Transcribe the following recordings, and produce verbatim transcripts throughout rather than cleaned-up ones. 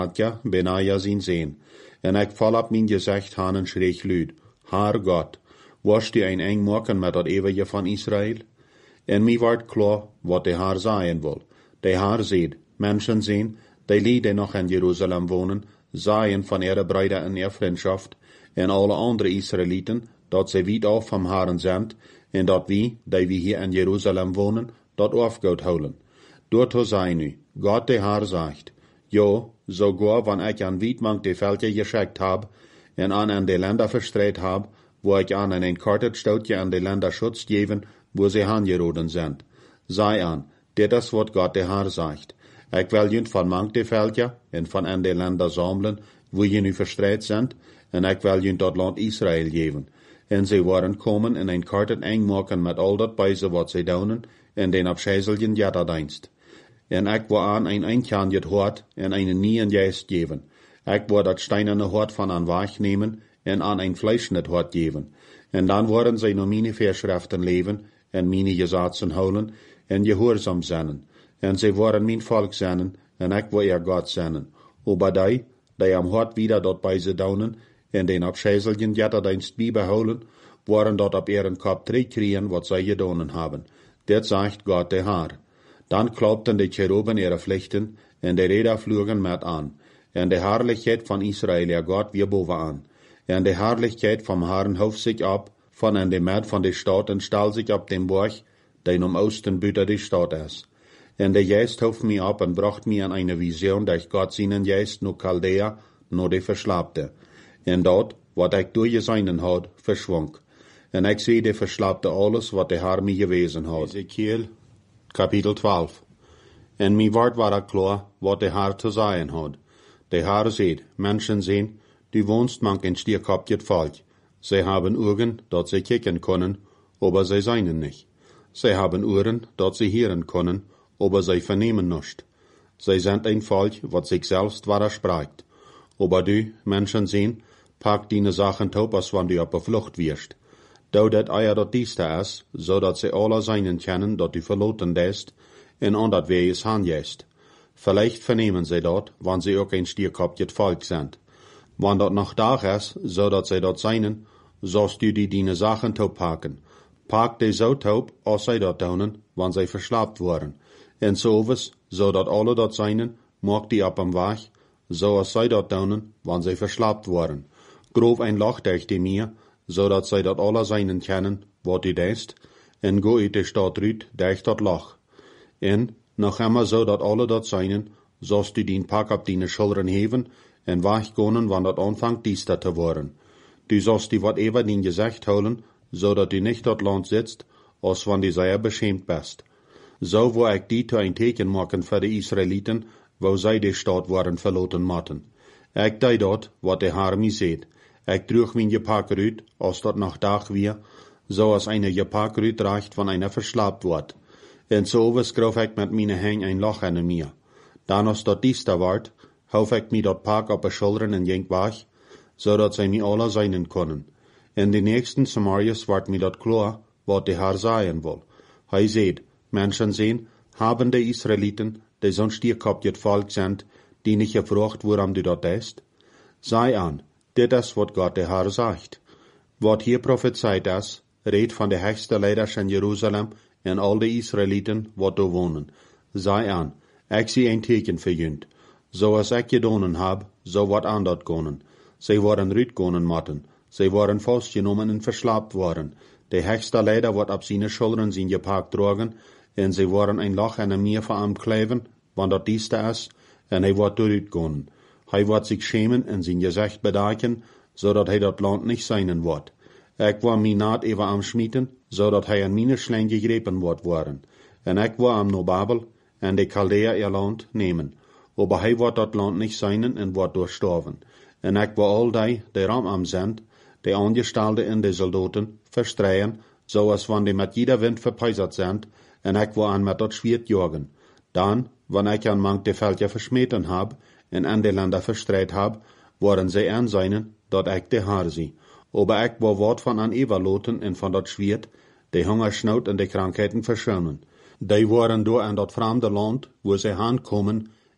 Veltja, benaja zien zeen. En ik val op mijn gezicht han en schreeg luid, Haar God, was die een eng maken met dat eeuwige van Israël? En mij wordt klaar wat de Haar zeggen wil. De Haar zegt, mensen zien, die die nog in Jeruzalem wonen, zeggen van ihre Brüder en ihre Vriendschaft, en alle andere Israëlieten, dat ze weit af vom Herren zijn, en dat wie, die wie hier in Jeruzalem wonen, dat aufgoed houden. Doorto zei nu, God de Haar zegt, ja, sogar wanneer ik aan Wietmank de Veldje geschickt heb, en aan aan de Länder verstreit heb, wo ik aan een kartet stootje aan de Länder Schutz geven, wo ze aangeroden zijn. Sei aan, dit is wat God de Haar zegt. Ik wil jullie van mank de Veldje, en van aan de Länder samelen, wo je nu verstreit zijn, en ik wil jullie dat land Israël geven. En ze waren komen en een kartet eng maken met al dat bijze wat ze doen, en den abscheiseljen jatterdienst. En ik wil aan een eindkanjet hort en een nieuwen geest geven. Ik wil dat steinerne hort van aan weg nemen en aan een fleischnet hort geven. En dan worden zij naar mijn verschriften leven en mijn gezatzen houden en gehoorzaam zijn. En zij worden mijn volk zijn en ik wil ihr God zijn. Aber die, die am hort wieder dat bij ze doen en den abscheiseljen jatterdienst bijbehouden, worden dat op ihren kop terugkriegen wat zij gedaan hebben. Dit zegt God de Haar. Dan klopten de Cheruben ihre Pflichten, en de Räder flogen met aan. En de Herrlichkeit van Israël, ihr Gott, weer bovenaan. En de Herrlichkeit vom Herrn hof sich ab, von an de Mad van de Stad, en stal sich op den Borg, den om Osten buiten de Stad is. En de Geist hof mij ab, en bracht mij aan eine Vision, dat Gott seinen Geist no Chaldea, no de verslapte. En dat, wat ik doorgezien had, verschwonk. En ik zie de verslapte alles, wat de Herr mij gewezen had. Ezekiel, Kapitel twaalf. En mij wordt war klar, wat de Herr te zeggen had. De Herr zegt, mensen zien, du wohnst mank in stierkopjet Volk. Zij hebben ogen, dat zij kijken kunnen, aber zij zijn nicht. Zij hebben oren, dat zij hören können, aber zij vernehmen nicht. Zij zijn een Volk, wat zich selbst widerspricht. Aber du, mensen zien, pak die Sachen top, als wann du op de vlucht wirst. Do dat eier dat dieste is, zodat ze alle zijn kennen, dat du verloten dest, en aan dat wij is handjest. Vielleicht vernemen zij dat, wann ze ook een stierkopjet Volk zijn. Wann dat nog dag is, zodat zij dat zijn, zost du die die Sachen top pakken. Pak die zo top, als zij dat doen, wann zij verslaapt worden. En zoveel, zodat alle dat zijn, maak die op hem weg, zoals zij dat doen, wann zij verslaapt worden. Grof een loch durch die meer, zodat zij dat alle zijn kennen, wat u deest, en go uit de stad uit, durch dat loch. En, nog immer zo dat alle dat zijn, zost u dien pak op die schilderen heven, en wegkonen, wann dat aanvangt diester te worden. Du zost die wat ever dien gezegd houden, zodat u niet dat land zitst, als wann die zeer beschämt best. Zo wil ik die te een teken maken voor de Israëlieten, wo zij de stad waren verloten matten. Ik deed dat, wat de Herr mij zegt. Ik droeg mijn gepak uit, als dat nog dag weer, zoals een gepak uitdraagt van een verslaapt wordt. En zo schroef ik met mijn hang een loch in mir. Dan als dat diester wordt, hoef ik mij dat pak op de schilderen en jenk weg, zodat zij mij alle zijn kunnen. En de nächsten Samariërs wordt mij dat klaar, wat de Herr zeggen wil. Hij zegt, mensen zien, hebben de Israëlieten, die zo'n stierkopjet volk zijn, die niet gevraagd waarom du dat deest? Sei aan, dit is wat God de Herr zegt. Wat hier prophezeit is, reed van de hoogste leiders in Jeruzalem en al de Israëlieten wat daar wonen. Sei aan, ik zie een teken voor jullie. Zoals ik gedaan heb, zo wordt aan dat konen. Zij worden uitkonen matten. Zij worden vastgenomen en verslaapt worden. De hoogste leider wordt op zijn schilderen zijn gepak dragen, en zij worden een loch en een meer van hem kleven, want dat dieste is, en hij wordt uitkonen. Hij wordt zich schämen en zijn gezicht bedekken, zodat hij dat land niet zijn wordt. Ik wil mij naad even am schmieten, zodat hij in mijn schlein gegrepen wordt worden. En ik wil am naar Babel en de Chaldea ihr land nemen. Aber hij wordt dat land niet zijn en wordt doorstorven. En ik wil al die, die ram am zijn, de Angestellten en de soldaten, verstreien, zoals wann die met jeder wind verpeisert zijn, en ik wil aan met dat Schwert jagen. Dan, wanneer ik aan mank de Veldje versmeten heb, en aan de Länder verstreit heb, worden zij aan zijn, dat ik de Herr zie. Aber ik wil wat van aan overloten en van dat Schwert, de hongersnood en de krankheden verschonen. Die worden door aan dat vreemde land, wo zij aankomen,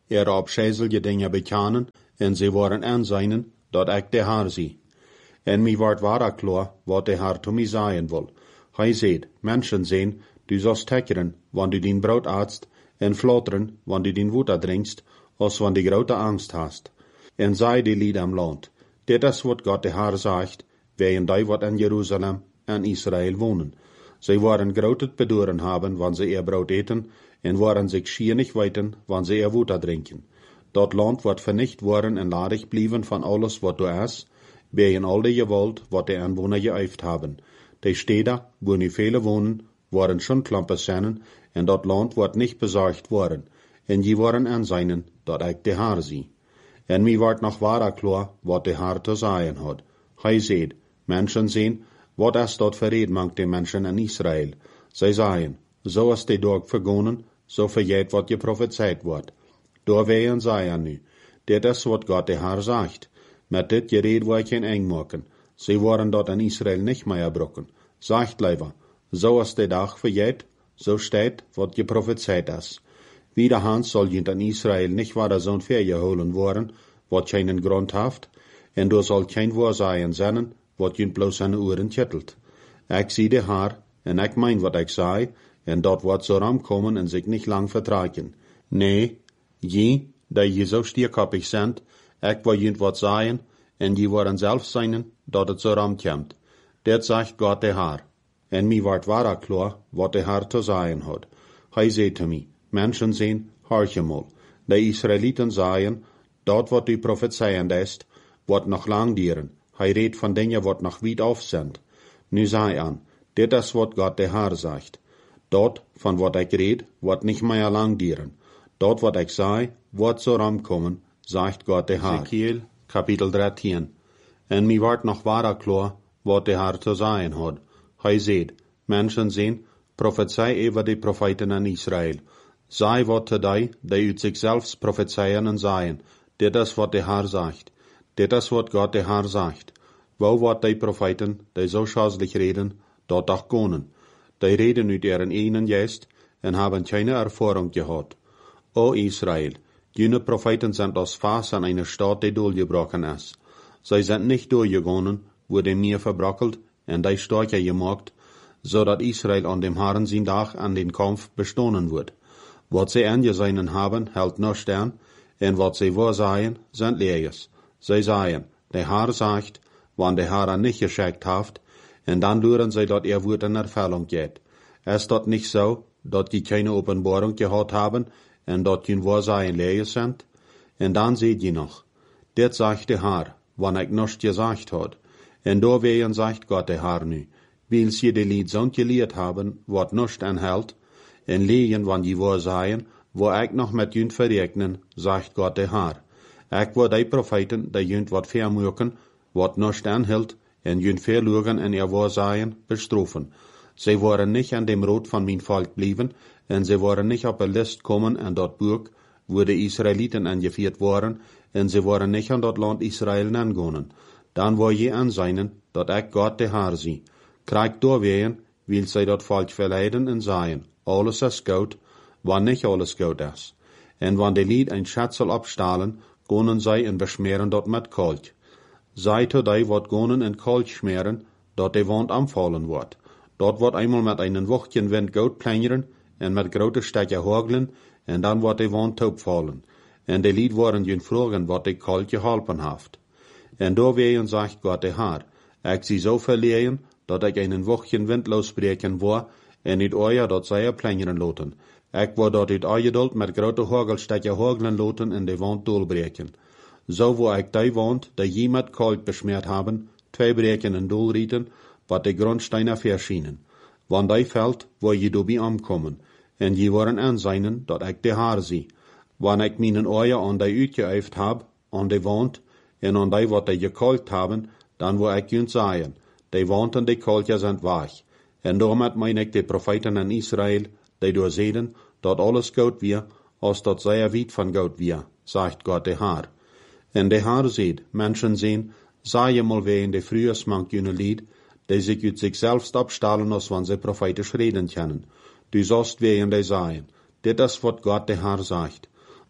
ihre abscheiselige Dinge bekennen, en ze waren aanzien, dat ik de Haar zie. En mi wordt wara klar, wat de Haar to mi zeggen wil. Hij zegt, mensen zijn, du zost tekkeren, wanneer du din brood aatst, en flotteren, wanneer du din water drinkst, als wanneer du grote angst hast. En zij die lied am land. Dit is wat God de Haar zegt, weien die wat in Jeruzalem en Israël wonen. Zij waren groot bedoren hebben, wanneer ze ihr brood eten, en waren zich schier niet weten, wanneer ze ihr water drinken. Dat land wordt vernicht worden en ladig blijven van alles wat du is, bij al de gewalt wat de aanwoner geëifd hebben. De steden, wo nu vele wonen, worden schon klampen zijn, en dat land wordt niet bezorgd worden, en die worden aanzien, dat ik de Haar zie. En mi wordt nog wara klar, wat de Haar te zeggen had. Hij zegt, mensen zien, wat is dat verreed mangt de mensen in Israël. Zij zeggen, zo is de dag vergonnen, zo vergeet wat je profeteerd wordt. Door weien zeggen nu, dit is wat God de Haar zegt. Met dit gereed wil ik geen eng maken. Ze worden dat in Israël niet meer gebroken. Zegt liever, zo is de dag vergeet, zo staat wat je profeteerd is. Wiederhand zal je in Israël niet waar zo'n vergeholen worden, wat geen grond heeft, en door zal geen woorzaien zijn, wat je bloos aan de oren tjittelt. Ik zie de Haar, en ik meen wat ik zei, en dat wordt zo ram komen en zich niet lang vertragen. Nee, je, die je zo stierkoppig zijn, ik wil je wat zeggen, en je worden zelf zijn, dat het zo ram komt. Dit zegt God de Haar. En mi wordt wara klar, wat de Haar te zeggen had. Hij zei te mij, mensen zijn, hoor mal. De Israëlieten zeggen, dat wat u profetseien is, wordt nog lang dieren. Hij redt van dingen wat nog wiet af zijn. Nu zei aan, dit is wat God de Haar zegt. Dat, van wat ik red, wordt niet meer lang dieren. Dat wat ik zei, wordt zo ram komen, zegt God de Haar. Ezekiel, kapitel dertien. En mi wordt nog wara klar, wat de Haar te zeggen had. Hij zegt, mensen zien, profetei over de profeten in Israël. Zij wat te die, die uit zichzelf profeteien en zeggen, dit is wat de Haar zegt. Dit is wat God de Haar zegt. Wo wat die profeten, die zo schazelig reden, dat toch konen. Die reden uit ihren enen geest, en hebben keine ervaring gehad. O Israël, jene profeten sind als Fass an eine Stadt, die durchgebrochen ist. Zij sind nicht durchgegangen, wo de Meer verbrockelt, en die Stärke gemacht, so dat Israël an dem Herrn sein Tag an den Kampf bestohnen wird. Wat sie angesehen haben, hält noch stand, en wat sie vorsagen, sind Leers. Sie sagen, der Herr sagt, wann der Herr nicht geschickt haft, en dann luren sie, dat er Wort in Erfüllung geht. Ist dat nicht so, dat die keine Offenbarung gehabt haben, en dat die Vorsagen Leers sind? En dann seht ihr noch, dit sagt der Herr, wann ich nicht gesagt hat. En da wehen sagt Gott der Herr nu, weil sie die Lied so gelehrt haben, wat nicht enthält, en legen, wann die Vorsagen, wo ich noch mit jünd verregnen, sagt Gott der Herr. Ich will die Propheten, die jünd wat vermögen, wat nicht anhält, en jünd verlogen en ihr Vorsagen bestrafen. Sie waren nicht an dem Rot von mein Volk blieben, en sie waren nicht auf der List kommen an dort Burg, wo die Israeliten angeführt waren, en sie waren nicht an dort Land Israel angegangen. Dann war je ansehen, dat ich Gott der Herr sie. Kriegt doorwehen, will sie dort Volk verleiden en sagen, alles ist gut, wann nicht alles gut ist. En wann die Lied ein Schatzel abstahlen, gonen sie en beschmeren dort mit Kalk. Sei to die wat gonen en Kalk schmeren, dat die Wand anfallen wird. Dort wird einmal mit einem Wuchtchen Wind gut plänjeren, en mit grote Stecker haglen, en dann wird die Wand taub fallen. En die Lied waren jün fragen, wat die Kalk geholpen haft. En da wehen sagt Gott der Herr, ich sie so verlieren, dat ich einen Wuchtchen Wind losbreken war, en niet euer dat zij plänjeren loten. Ik wou dat uit eugeduld met grote hagelstekken hagelen loten en de wand doorbreken. Zo wo ik die wand, die je met kalk besmeerd hebben, twee breken en doorrieten, wat de grondsteinen verschienen. Want die veld, waar je dobie aankomen, en je waren aanzien dat ik de Haar zie. Wanneer ik mijn ogen aan die uitgeëifd heb, aan de wand, en aan die wat die gekalkt hebben, dan wil ik junt zeggen, de wand en de kalkje zijn weg. En daarmee meen ik de profeten in Israël, die doorzeden, dat alles goed weer, als dat zij weit van goed weer, zegt God de Haar. En de Haar zegt, mensen zien, zij mal ween de frühers mank jene lied, die zich uit zichzelf abstalen, als wann sie prophetisch reden können. Du sollst wehen die sagen, dit is wat God de Haar zegt.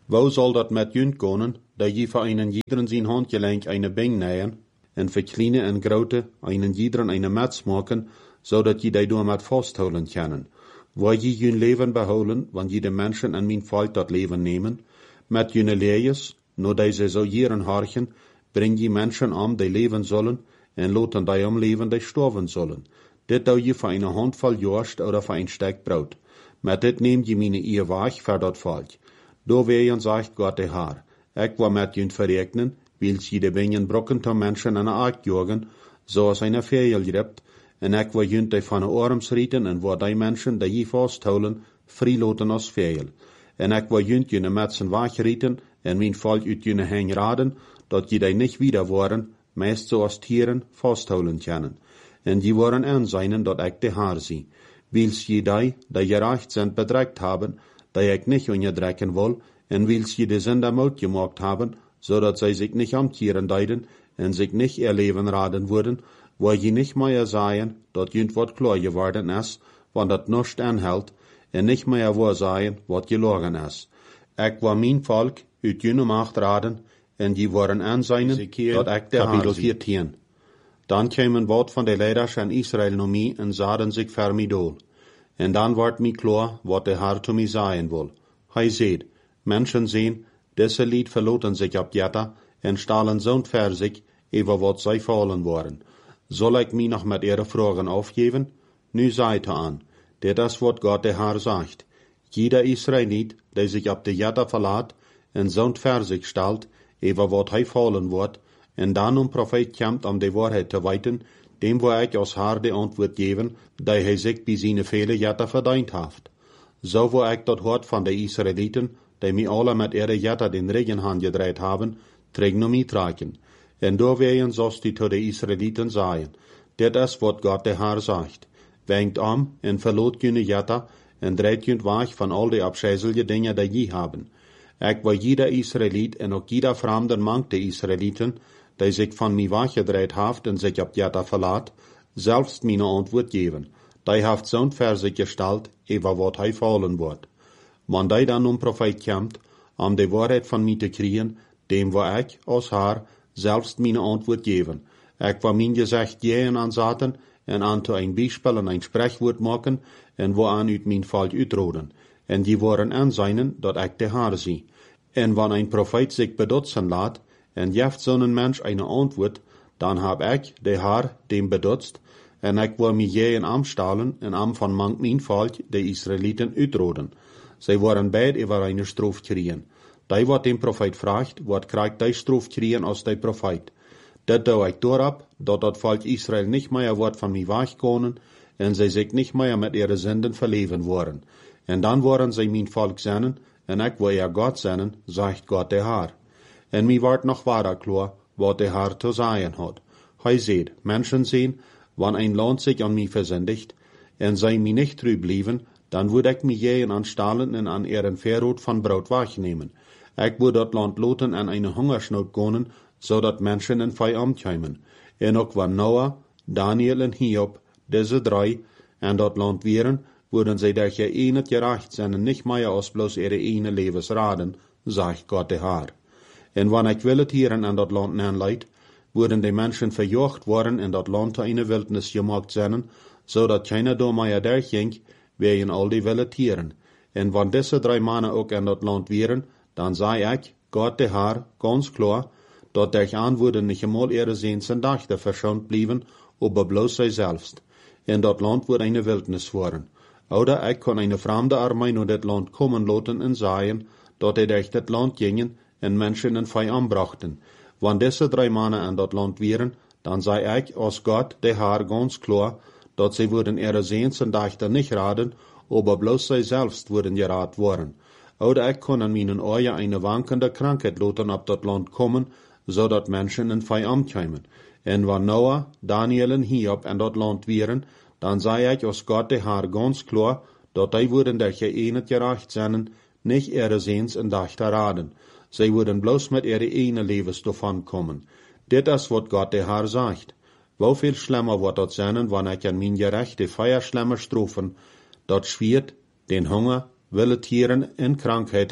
Wo soll dat met junt konen, dat je voor einen jiederen zijn handgelenk eine bing nähen, en voor kleine en grote einen jiederen eine mets maken, zodat je die door met vasthouden kunnen. Waar je jun leven behouden, want je de mensen en mijn volk dat leven nemen, met june lees, no die ze zo jeren harchen, breng je mensen om die leven zullen, en laten die om leven die sterven zullen. Dit doe je voor een handvol jorst oder voor een stek brood. Met dit neem je mijn eer weg voor dat volk. Door weeën zegt God de Heer, ik wil met jun verrekenen, wils je de bingen brokken te mensen en aak jogen, zoals een vegel ript, en ik wil jun die van de orms rieten en waar die mensen die je vasthouden, vrijloten als vegel. En ik wil jun june metsen wegrieten en mijn volk uit june heen raden, dat je die niet wieder worden, meest zoals tieren vasthouden kunnen. En die worden aanzien dat ik de Heer zie. Wils je die, die gerecht zijn bedrekt hebben, die ik niet onderdrukken wil, en wils je de zinde mout gemaakt hebben, zodat zij zich niet omkeren deiden en zich niet ihr leven raden worden, waar je niet meer zeggen, dat junt wat klaar geworden is, want dat niets aanhält, en niet meer waar zeggen, wat gelogen is. Ik wil mijn volk uit junne macht raden, en die worden aanzien, dat ik de Kapitel veertien. Dan kwam een woord van de leiders in Israël naar mij en zaden zich voor mij doel. En dan wordt mij klaar wat de Heer te mij zeggen wil. Hij zegt, mensen zien, deze lied verloten zich op jetta en stalen zo'n ver zich, over wat zij vallen worden. Zal ik mij nog met ihre vragen aufgeven? Nu zijt aan, dit is wat God de Heer zegt. Jeder Israëliet, die zich op de jetta verlaat en zo'n ver zich stelt, over wat hij vallen wordt, en dan een profeet komt om de waarheid te weten, dem wil ik als Heer de antwoord geven, dat hij zich bij zijn vele jetta verdiend heeft. Zo wil ik dat hart van de Israëlieten, die mij alle met ihre jetta den regen aangedraaid hebben, terug naar mij trekken. En door weeën zoals die tot de Israëlieten zeggen, dit is wat God de Heer zegt. Wenkt om en verloot jullie jetta en draait jullie weg van al die afschijzelijke dingen die je hebben. Ik wil jeder Israëliet en ook jeder vreemde mank de Israëlieten, die zich van mij weggedraaid heeft en zich op jetta verlaat, zelfs mijn antwoord geven. Die heeft zo'n ver zich gesteld, over wat hij vallen wordt. Wanneer die dan een profeet komt, om de waarheid van mij te krijgen, dem wil ik, als Heer, zelfs mijn antwoord geven. Ik wil mijn gezicht jeën aanzetten en aan te een bijspel en een spreekwoord maken en waaraan uit mijn volk uitroden. En die worden aanzien dat ik de Heer zie. En wanneer een profeet zich bedotsen laat, en geeft zo'n mens een antwoord, dan heb ik, de Heer, dem bedotst, en ik wil mij jeën aanstellen en am van mank mijn volk, de Israëlieten, uitroden. Zij worden beid over een stroof krijgen. Die wat dem profeet vraagt, wat krijgt die stroof krijgen als die profeet. Dat doe ik doorop, dat dat volk Israël niet meer wordt van mij wegkomen, en zij zich niet meer met ihre zinden verleven worden. En dan worden zij mijn volk zennen, en ik wil ihr God zennen, zegt God de Heer. En mij wordt nog waarder klaar, wat de Heer te zeggen had. Hij zegt, mensen zien, wanneer een land zich aan mij verzendigt, en zij mij niet trouw blijven, dan wil ik mij jeën aanstellen en aan ihren verrood van brood wegnemen. Ik wil dat land loten en een hongersnood konen, zodat mensen in vijand komen. En ook van Noah, Daniel en Hiob, deze drie, en dat land weren, worden zij dat je een het gerecht zijn en niet meer als bloos ihre ene levensraden, zegt God de Heer. En wanneer ik wil het hier en dat land aanleid, worden de mensen verjocht worden en dat land te een wildnis gemaakt zijn, zodat keiner door mij derging, wegen al die wilde tieren. En wanneer deze drie mannen ook in dat land weren, dan zei ik, God de Heer, ganz klaar, dat der aanwoorden niet eenmaal ihre zeense dachten verschoond blijven, aber bloos zij zelfs. En dat land wordt een wildnis worden. Oder ik kon een vreemde armee naar dit land komen laten en zeggen, dat hij durch dit land gingen en mensen in vijand brachten. Wanneer deze drie mannen in dat land weren, dan zei ik, als God de Heer ganz klaar, dat zij worden ihre zeense dachten niet raden, aber bloos zij zelfs worden geraad worden. Oder ik kon in mijn ogen een wankende krankheid laten op dat land komen, zodat mensen in vijand komen. En wanneer Noah, Daniel en Hiob in dat land weren, dan zei ik als God de Heer ganz klaar, dat die worden der geënet gerecht zijn, niet ihre zeens en dachten raden. Zij worden bloos met ihre ene levens davon komen. Dit is wat God de Heer zegt. Hoeveel schlimmer wordt dat zijn, wanneer ik in mijn gerechte vier schlimme strofen, dat zwiert, den Hunger, wilde tieren en krankheden,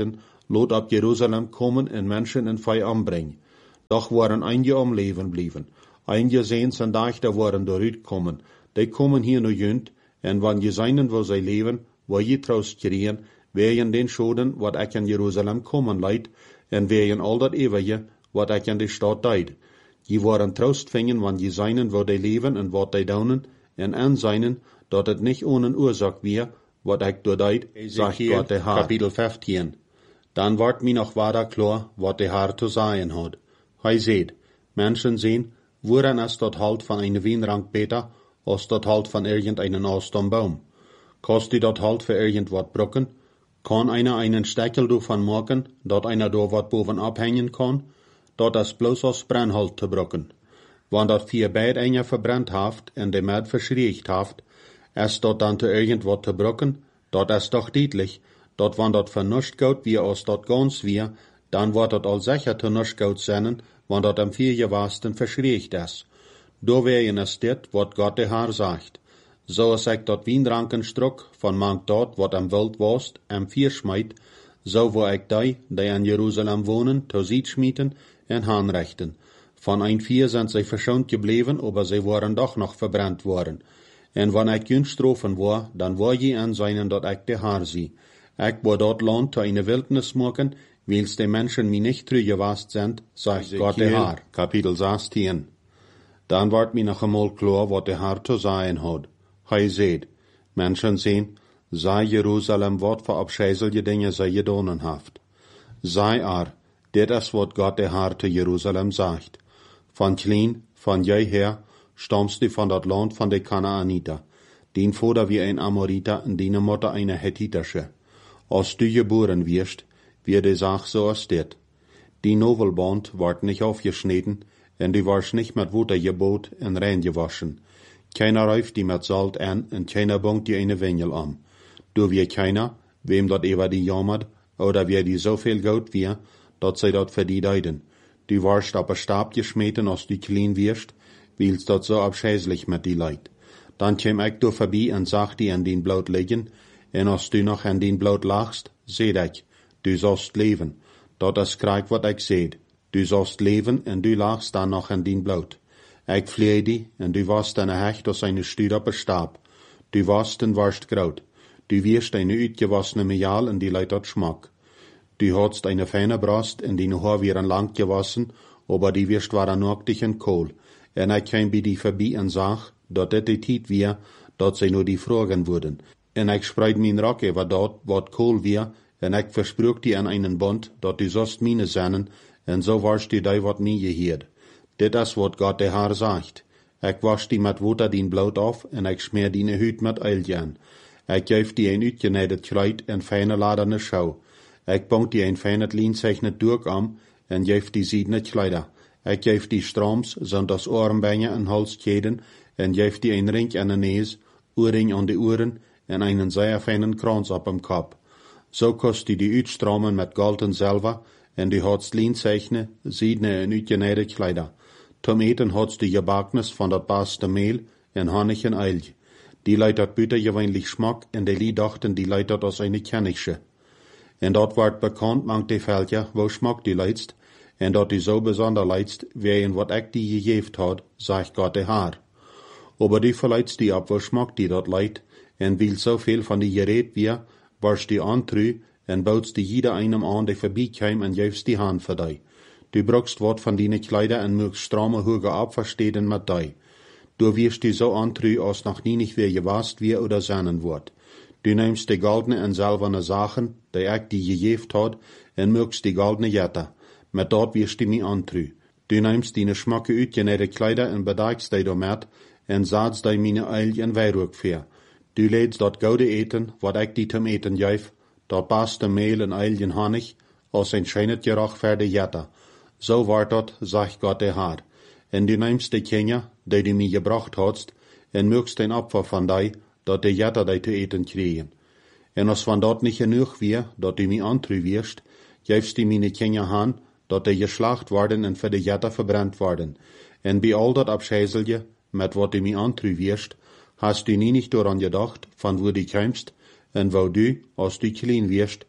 lot ab Jerusalem kommen en Menschen en Fei anbrengen. Doch waren einige am Leben blieben. Einige sehen zijn dag, da waren eruit komen. Die komen hier nu junt, en wanneer je zijn wil zij leven, waar je troost kriegen, wegen den Schoden, wat ik in Jeruzalem komen leid, en wegen al dat eeuwige, wat ik in de stad deed. Je waren troost vingen, wanneer je zijn wil die leven en wat die doen, en aan zijn, dat het niet ohne oorzaak weer, wat ik door deed, zag God de Haar. Kapitel vijftien. Dan wordt mij nog waarder klar, wat de Haar te zeggen had. Hij zegt, mensen zien, woran is dat halt van een wijnrank beter, als dat halt van irgendeinen Austombaum. Kost die dat halt für irgend wat brocken? Kan einer einen Steckel davon machen, dat einer da wat boven abhängen kann? Dat is bloß als brandhalt te brocken. Wann dat vier beid einer verbrannt haft en de Mad verschriegt haft, is dat dan te irgend wat te brocken? Dat is doch deutlich, dat wann dat vernuscht gout wie als dat ganz wie, dan wordt dat al sicher te nuscht gout zijn, wann dat am vier gewasten verschriegt is. Do weien is dit, wat God de Haar sagt. Zo als ik dat wijnrankenstruk van mank dat, wat am wild was, am vier schmeit, zo wo ik die, die in Jeruzalem wohnen, te ziet schmieten en aanrechten. Van een vier zijn zij verschoond gebleven, aber zij waren doch nog verbrannt worden. En wanneer ik jun strofen war, dan war je aan zijn dat ik de Haar zie. Ik wou dat land te eine wildnis maken, wils de mensen mij niet teruggewast zijn, zegt God de Haar. Kapitel zestien. Dan wordt mij nog eenmaal klar wat de Haar te zeggen had. Hij zegt, mensen zien, zij Jeruzalem wat voor abscheiselige dingen zij gedaan heeft. Zij er, dit is wat God de Haar te Jeruzalem zegt. Van klein, van jij her, stammst du van dat land van de Kanaaniter. Dien vader wie een Amoriter en die Mutter eine Hethitische. Als du geboren wirst, wird die Sache so als dit. Die Novelband wordt nicht aufgeschnitten, en du warst nicht mit Wasser gebot en rein gewaschen. Keiner räuft die mit Salt an, en keiner bongt die eine Wengel an. Du wie keiner, wem dat ewer die jammert, oder wie die so viel Geld wie, dat sie dat für die deiden. Du warst aber Stab geschmeten, als du klein wirst, wils dat so abscheißlich mit die leid. Dann käm ich du vorbei en sag die an den Blut liegen, en als du noch an den Blut lachst, seht ich, du sollst leben. Dat is krijg wat ik zeid. Du sollst leven en du lachst dan nog an den Blut. Ik vleie die, en du warst eine Hecht aus eine Stüd op een Stab. Du warst en warst groot. Du wirst eine uitgewassene Mejal en die leidt dat schmack. Du hadst eine feine Brast en die Haar wären lang gewassen, aber die wirst waren nacktig en kohl. En ik kwam bij die voorbij en zag, dat dit die tijd weer, dat zij nur die vragen worden. En ik spreid mijn rak over dat, wat kohl weer, en ik verspruk die aan einen bond, dat du zost mine zennen, en zo warst du die wat nie geheerd. Dit is wat God de Haar zegt. Ik wasch die met water dien bloot af, en ik smeer die huid met eilje aan. Ik geef die een uitgenijdet kruid en fijne laderne schouw. Ik bonk die een fijne lienzeichnet durk am, en geef die ziedene kleider. Ik geef die strooms, zond als oorbenje en halskeden, en geef die een ring aan de neus, oorring aan de oren, en einen zeer fijnen krans op hem kop. Zo kost die die uitstromen met gold en zilver, en die hadst lienzeichne, ziedene en uitgenijdet kleider. Zum eten hadst die gebaknis van dat beste meel, en honig en eilje. Die leidt dat buitengewoonlijk smak, en die lie dachten die leidt dat als eine kennische. En dat wordt bekend mank de veldje, wo smak die leidst, en dat die zo bijzonder leidst, wegen wat ik die gegeven had, zegt God de Haar. Aber die verleidst die ab, wo smak die dat leidt, en wil zoveel van die gereed weer, warst die antru, en boudst die jeder einem aan die voorbijkwam en geefst die hand voor die. Du brokst wat van die kleider en mögst stramme hoge abversteden met die. Du wirst die so antru, als noch nie nicht wer gewast wie oder seinen wordt. Du nimmst die goldene en silberne Sachen, die ik die gegeven had, en mögst die goldene jetter. Met dat wirst du mi antru. Du nimmst die schmakke uitgenäde kleider en bedeikst die domet, en zaadst die mine eil en weirook veer. Du leedst dat goude eten, wat ik die zum eten geef, dat beste meel en eil en honig, als een schijnet gerach verde jetter. Zo wordt dat, zegt God de Haar. En du nimmst die Kinder, die du mi gebracht hadst, en mögst den Opfer van die, dat de jetter die te eten kriegen. En als van dat niet genoeg weer, dat du mi antru wirst, geefst die mine Kinder aan, dat die geslacht worden en voor de jetter verbrannt worden. En bij al dat abscheiselje, met wat du mi antru wirst, hast du nie nicht daran gedacht, van wo du kommst, en wo du, als du klein wirst,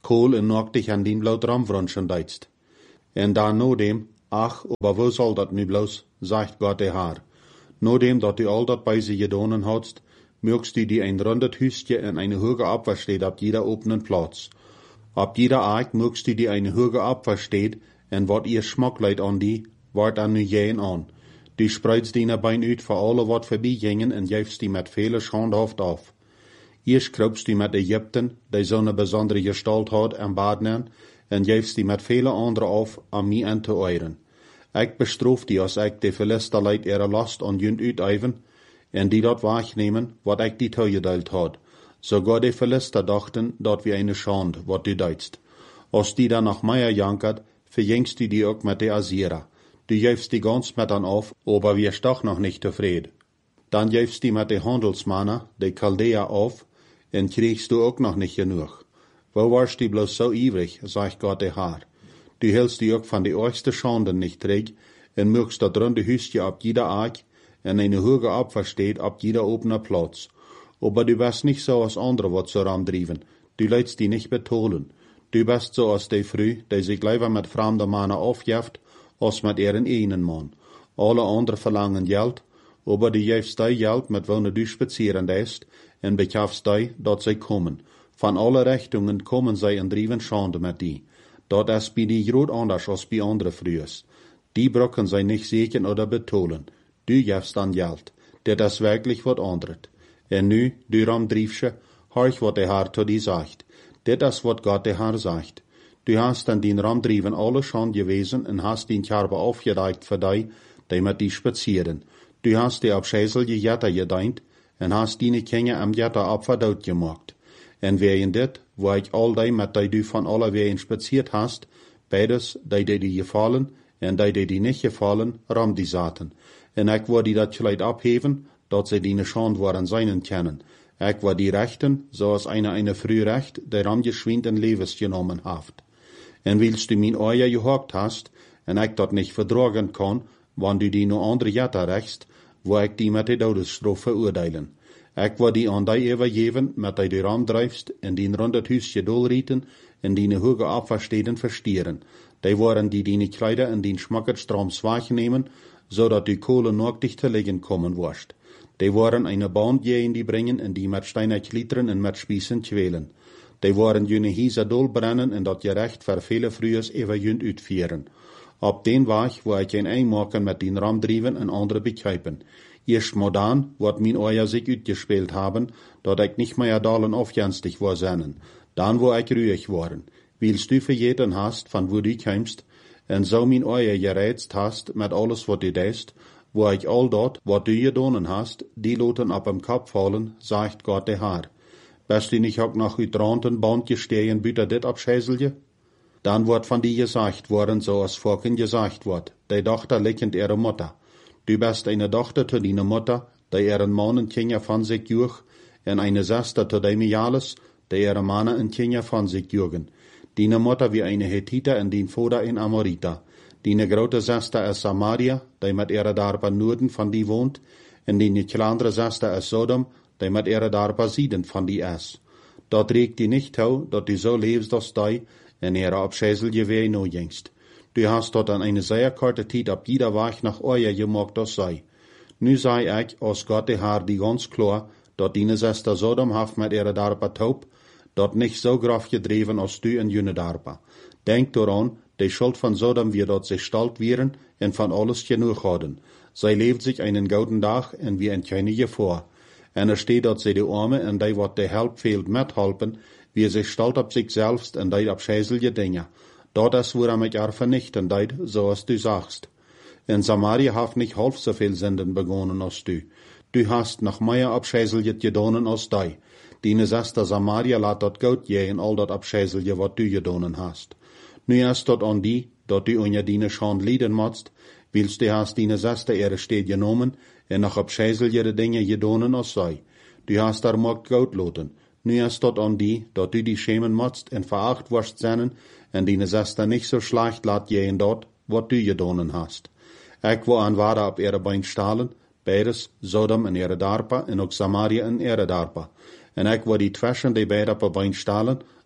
kool en nog dich an dien bloot ramwronschen deitst. En dan no dem, ach, aber wo soll dat nu bloos, sagt Gott der Herr. No dem, dat du all dat bei sie gedonen hadst, mögst du die ein rundet Hüstje en eine hoge Abwehr steht ab jeder openen Platz. Ab jeder Eik mögst du die eine hoge Abwehr steht, en wat ihr schmackleit an die, wart an nu jähen an. Du spreidst die Bein uit voor alle wat voorbijgingen en geefst die met vele schandhaft af. Eerst kroopst die met Egypten, die zo'n bijzondere gestalt had en baden, en geefst die met vele andere af aan mij en te euren. Ik bestroof die als ik de Philisterleid ihre last aan junt uiteiven, en die dat wahrnemen, wat ik die toegedeeld had. Sogar de Philister dachten, dat we eine schand, wat du deitst. Als die dan nach Meier jankert, verjengst die die ook met de Assyrer. Du geefst die ganz met an auf, aber wir doch noch nicht tevreden. Dann geefst die met de Handelsmannen, de Chaldea auf, en kriegst du ook noch nicht genug. Wo warst die bloß so ivrig, sagt Gott der Herr. Du hältst die ook van de erste Schanden nicht träg, en mögst dat runde Hüstje ab jeder Ark, en eine hoge Abwehr steht ab jeder opener Platz. Aber du bist nicht so als andere wat so ramdriven, du leidst die nicht betolen. Du bist so als de früh, die sich lieber mit fremden Mannen aufjeft, als met ihren einen Mann. Alle anderen verlangen Geld, aber du geefst die Geld met wonen du spazieren ist, en bekjafst die, dat zij kommen. Van alle Richtungen kommen zij en driven Schande met die. Dat is bij die groot anders als bij andere frühers. Die brocken zij nicht sehen oder betolen. Du geefst dan Geld. Dat is wirklich wat andert. En nu, du ramdriefsche, horch wat de Herr tot die sagt. Dat is wat Gott de Herr sagt. Du hast an den Ramdriven alle schon gewesen en hast den Kerbe aufgedeikt für die, die mit die spazieren. Du hast die Abschäsel je Jetter gedeint en hast die Kinder am Jetter abverdaut gemacht. En während dit, wo ich all die mit die du von alle wegen spaziert hast, beides, die die die gefallen en die die die nicht gefallen, ram die zaten. En ich wo die dat gleich abheven, dat sie die Schand waren seinen kennen. Ich wo die Rechten, so als eine eine früh Recht, der ram geschwind en Levens genommen haft. En willst du mein Eier gehockt hast, en ik dat nicht verdragen kann, wann du die no andere Jetter rächst, wo ik die met de Todesstraf verurteilen. Ik wil die aan die overgeven, met die du ramdrijfst, en die rond het huisje dolrieten, en die hoge Abversteden verstieren. Die waren die die Kleider en die schmackerstrams wahrnehmen, zodat die Kohle nog dich te liggen kommen worst. Die waren eine Band in die brengen, en die met steiner klitteren en met spießen kwelen. Die waren jene Hiese dolbrennen en dat gerecht voor vele frühers even junt uitvieren. Op den Weg wo ik een einmaken met den Ramdriven en andere bekijpen. Eerst maar dan, wat mijn Eier sich uitgespeeld haben, dat ik nicht mehr dalen aufjenstig war sennen. Dan wo ik ruhig waren. Willst du verjeten hast, van wo du keimst, en so mijn Eier gereizt hast, met alles wat du deist, wo ik all dat, wat du gedonen hast, die loten op hem Kopf fallen, sagt Gott der Herr. Bist du nicht auch noch uitranten Band gestehen, büter dit abschäselje? Dann wird von die gesagt worden, so als vorhin gesagt wird, die Tochter lickend ihre Mutter. Du bist eine Tochter zu deiner Mutter, die ihren Mann und Kinder von sich juch, und eine Schwester zu deinem Jales, die ihre Männer und Kinder von sich jugen. Deine Mutter wie eine Hethiter und dein Vater ein Amoriter. Deine grote Schwester ist Samaria, die mit ihrer Darpa Norden von die wohnt, und deine kleinere Schwester ist Sodom, die mit ihrer Darpa Sieden von die ist. Dort regt die nicht tau, dat du so lebst als die, en ihre Abschäsel je weh no jengst. Du hast dort an eine sehr kurze Zeit ab jeder Weg nach euer gemacht, das sei. Nu sei ich, als Gott der Herr die ganz klar, dat deine Schwester Sodom haft mit ihrer Darpa taub, dat nicht so graf gedreven als du in jene Darpa. Denk daran, die Schuld von Sodom wird dort sich stalt wieren en von alles genug hadden. Zij leeft sich einen gouden Tag en wie ein keine Gefahr. En er steht dat sie die Arme en die wat de help fehlt mithelpen, wie sich stalt op sich selbst en die abschäselige Dinge. Dat is woran ich er vernichten deit, so als du sagst. In Samaria haft nicht halb so viel Sünden begonnen als du. Du hast noch mehr abschäselige gedonen als die. Deine Schwester Samaria laat dat goud je en al dat abschäselige wat du gedonen hast. Nu ist dat an die, dat du unja deine Schand lieden motst, willst du hast deine Schwester ihre Steed genomen en noch abschäselige Dinge gedonen als sei. Du hast er mocht goud loten. Nu ist dat an die, dat du die schämen motst en veracht warst sennen en deine Schwester nicht so schlecht laat je en dat, wat du gedonen hast. Ik wo aan waarde op ihre Bein stalen, beides, Sodom en ihre Darpa en ook Samaria en ihre Darpa. En ik wo die twischen die beide op Bein stalen,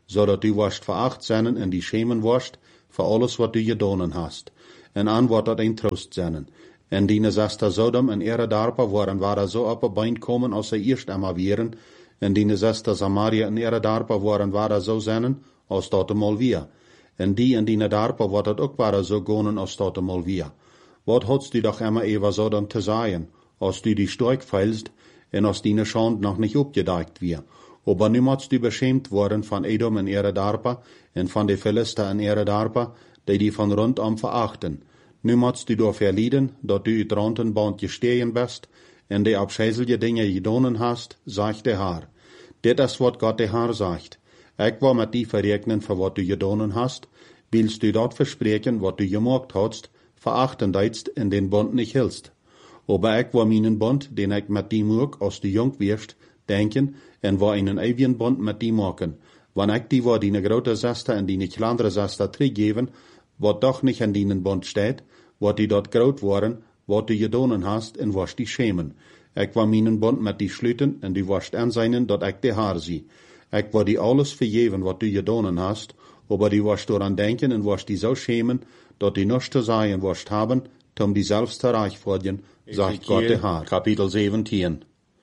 zodat du worst veracht zijn en die schemen worst voor alles wat du gedaan hast. En aan wordt dat een troost zijn. En die zesde Sodom en ihre Darpa waren waren zo op een bein komen als zij eerst eenmaal wieren. En die zesde Samaria en ihre Darpa waren waren zo zijn als dat eenmaal weer. En die en die Darpa wordt het ook waren zo gonen als dat eenmaal weer. Wat hadst du doch immer even Sodom te zijn, als du die stork feilst en als die Schand noch nicht opgedeikt weer. Aber nu moest du beschämt worden van Edom en ihre Darpa en van de Philister en ihre Darpa, die die van rondom verachten. Nu moest du door verlieden, dat du uit Rantenband gestehen bist en de abscheiselige dingen gedaan hast, zegt de Haar. Dit is wat God de Haar zegt. Ik wil met die verrekenen voor wat du gedaan hast, willst du dat verspreken wat du gemaakt hast, verachten deitst en den Bund nicht hilst. Aber ik wil mijn Bund, den ik met die maak, als du jong wirst, denken en wil einen ewigen Bund met die maken. Wanneer ik die voor die grote zesde en die kleinere zesde teruggeven, wat doch nicht in die Bund steht, wat die dort groot worden, wat du gedaan hast en was die schemen. Ik wil mijn Bund met die sluiten en du wirst aanzien dat ik de Haar zie. Ik wil die alles vergeven wat du gedaan hast, aber die wirst daran denken en wirst die zo schemen, dat die nichts te zeggen wirst haben, tom die selbst te reich worden, sagt Gott de Haar. Kapitel zeventien.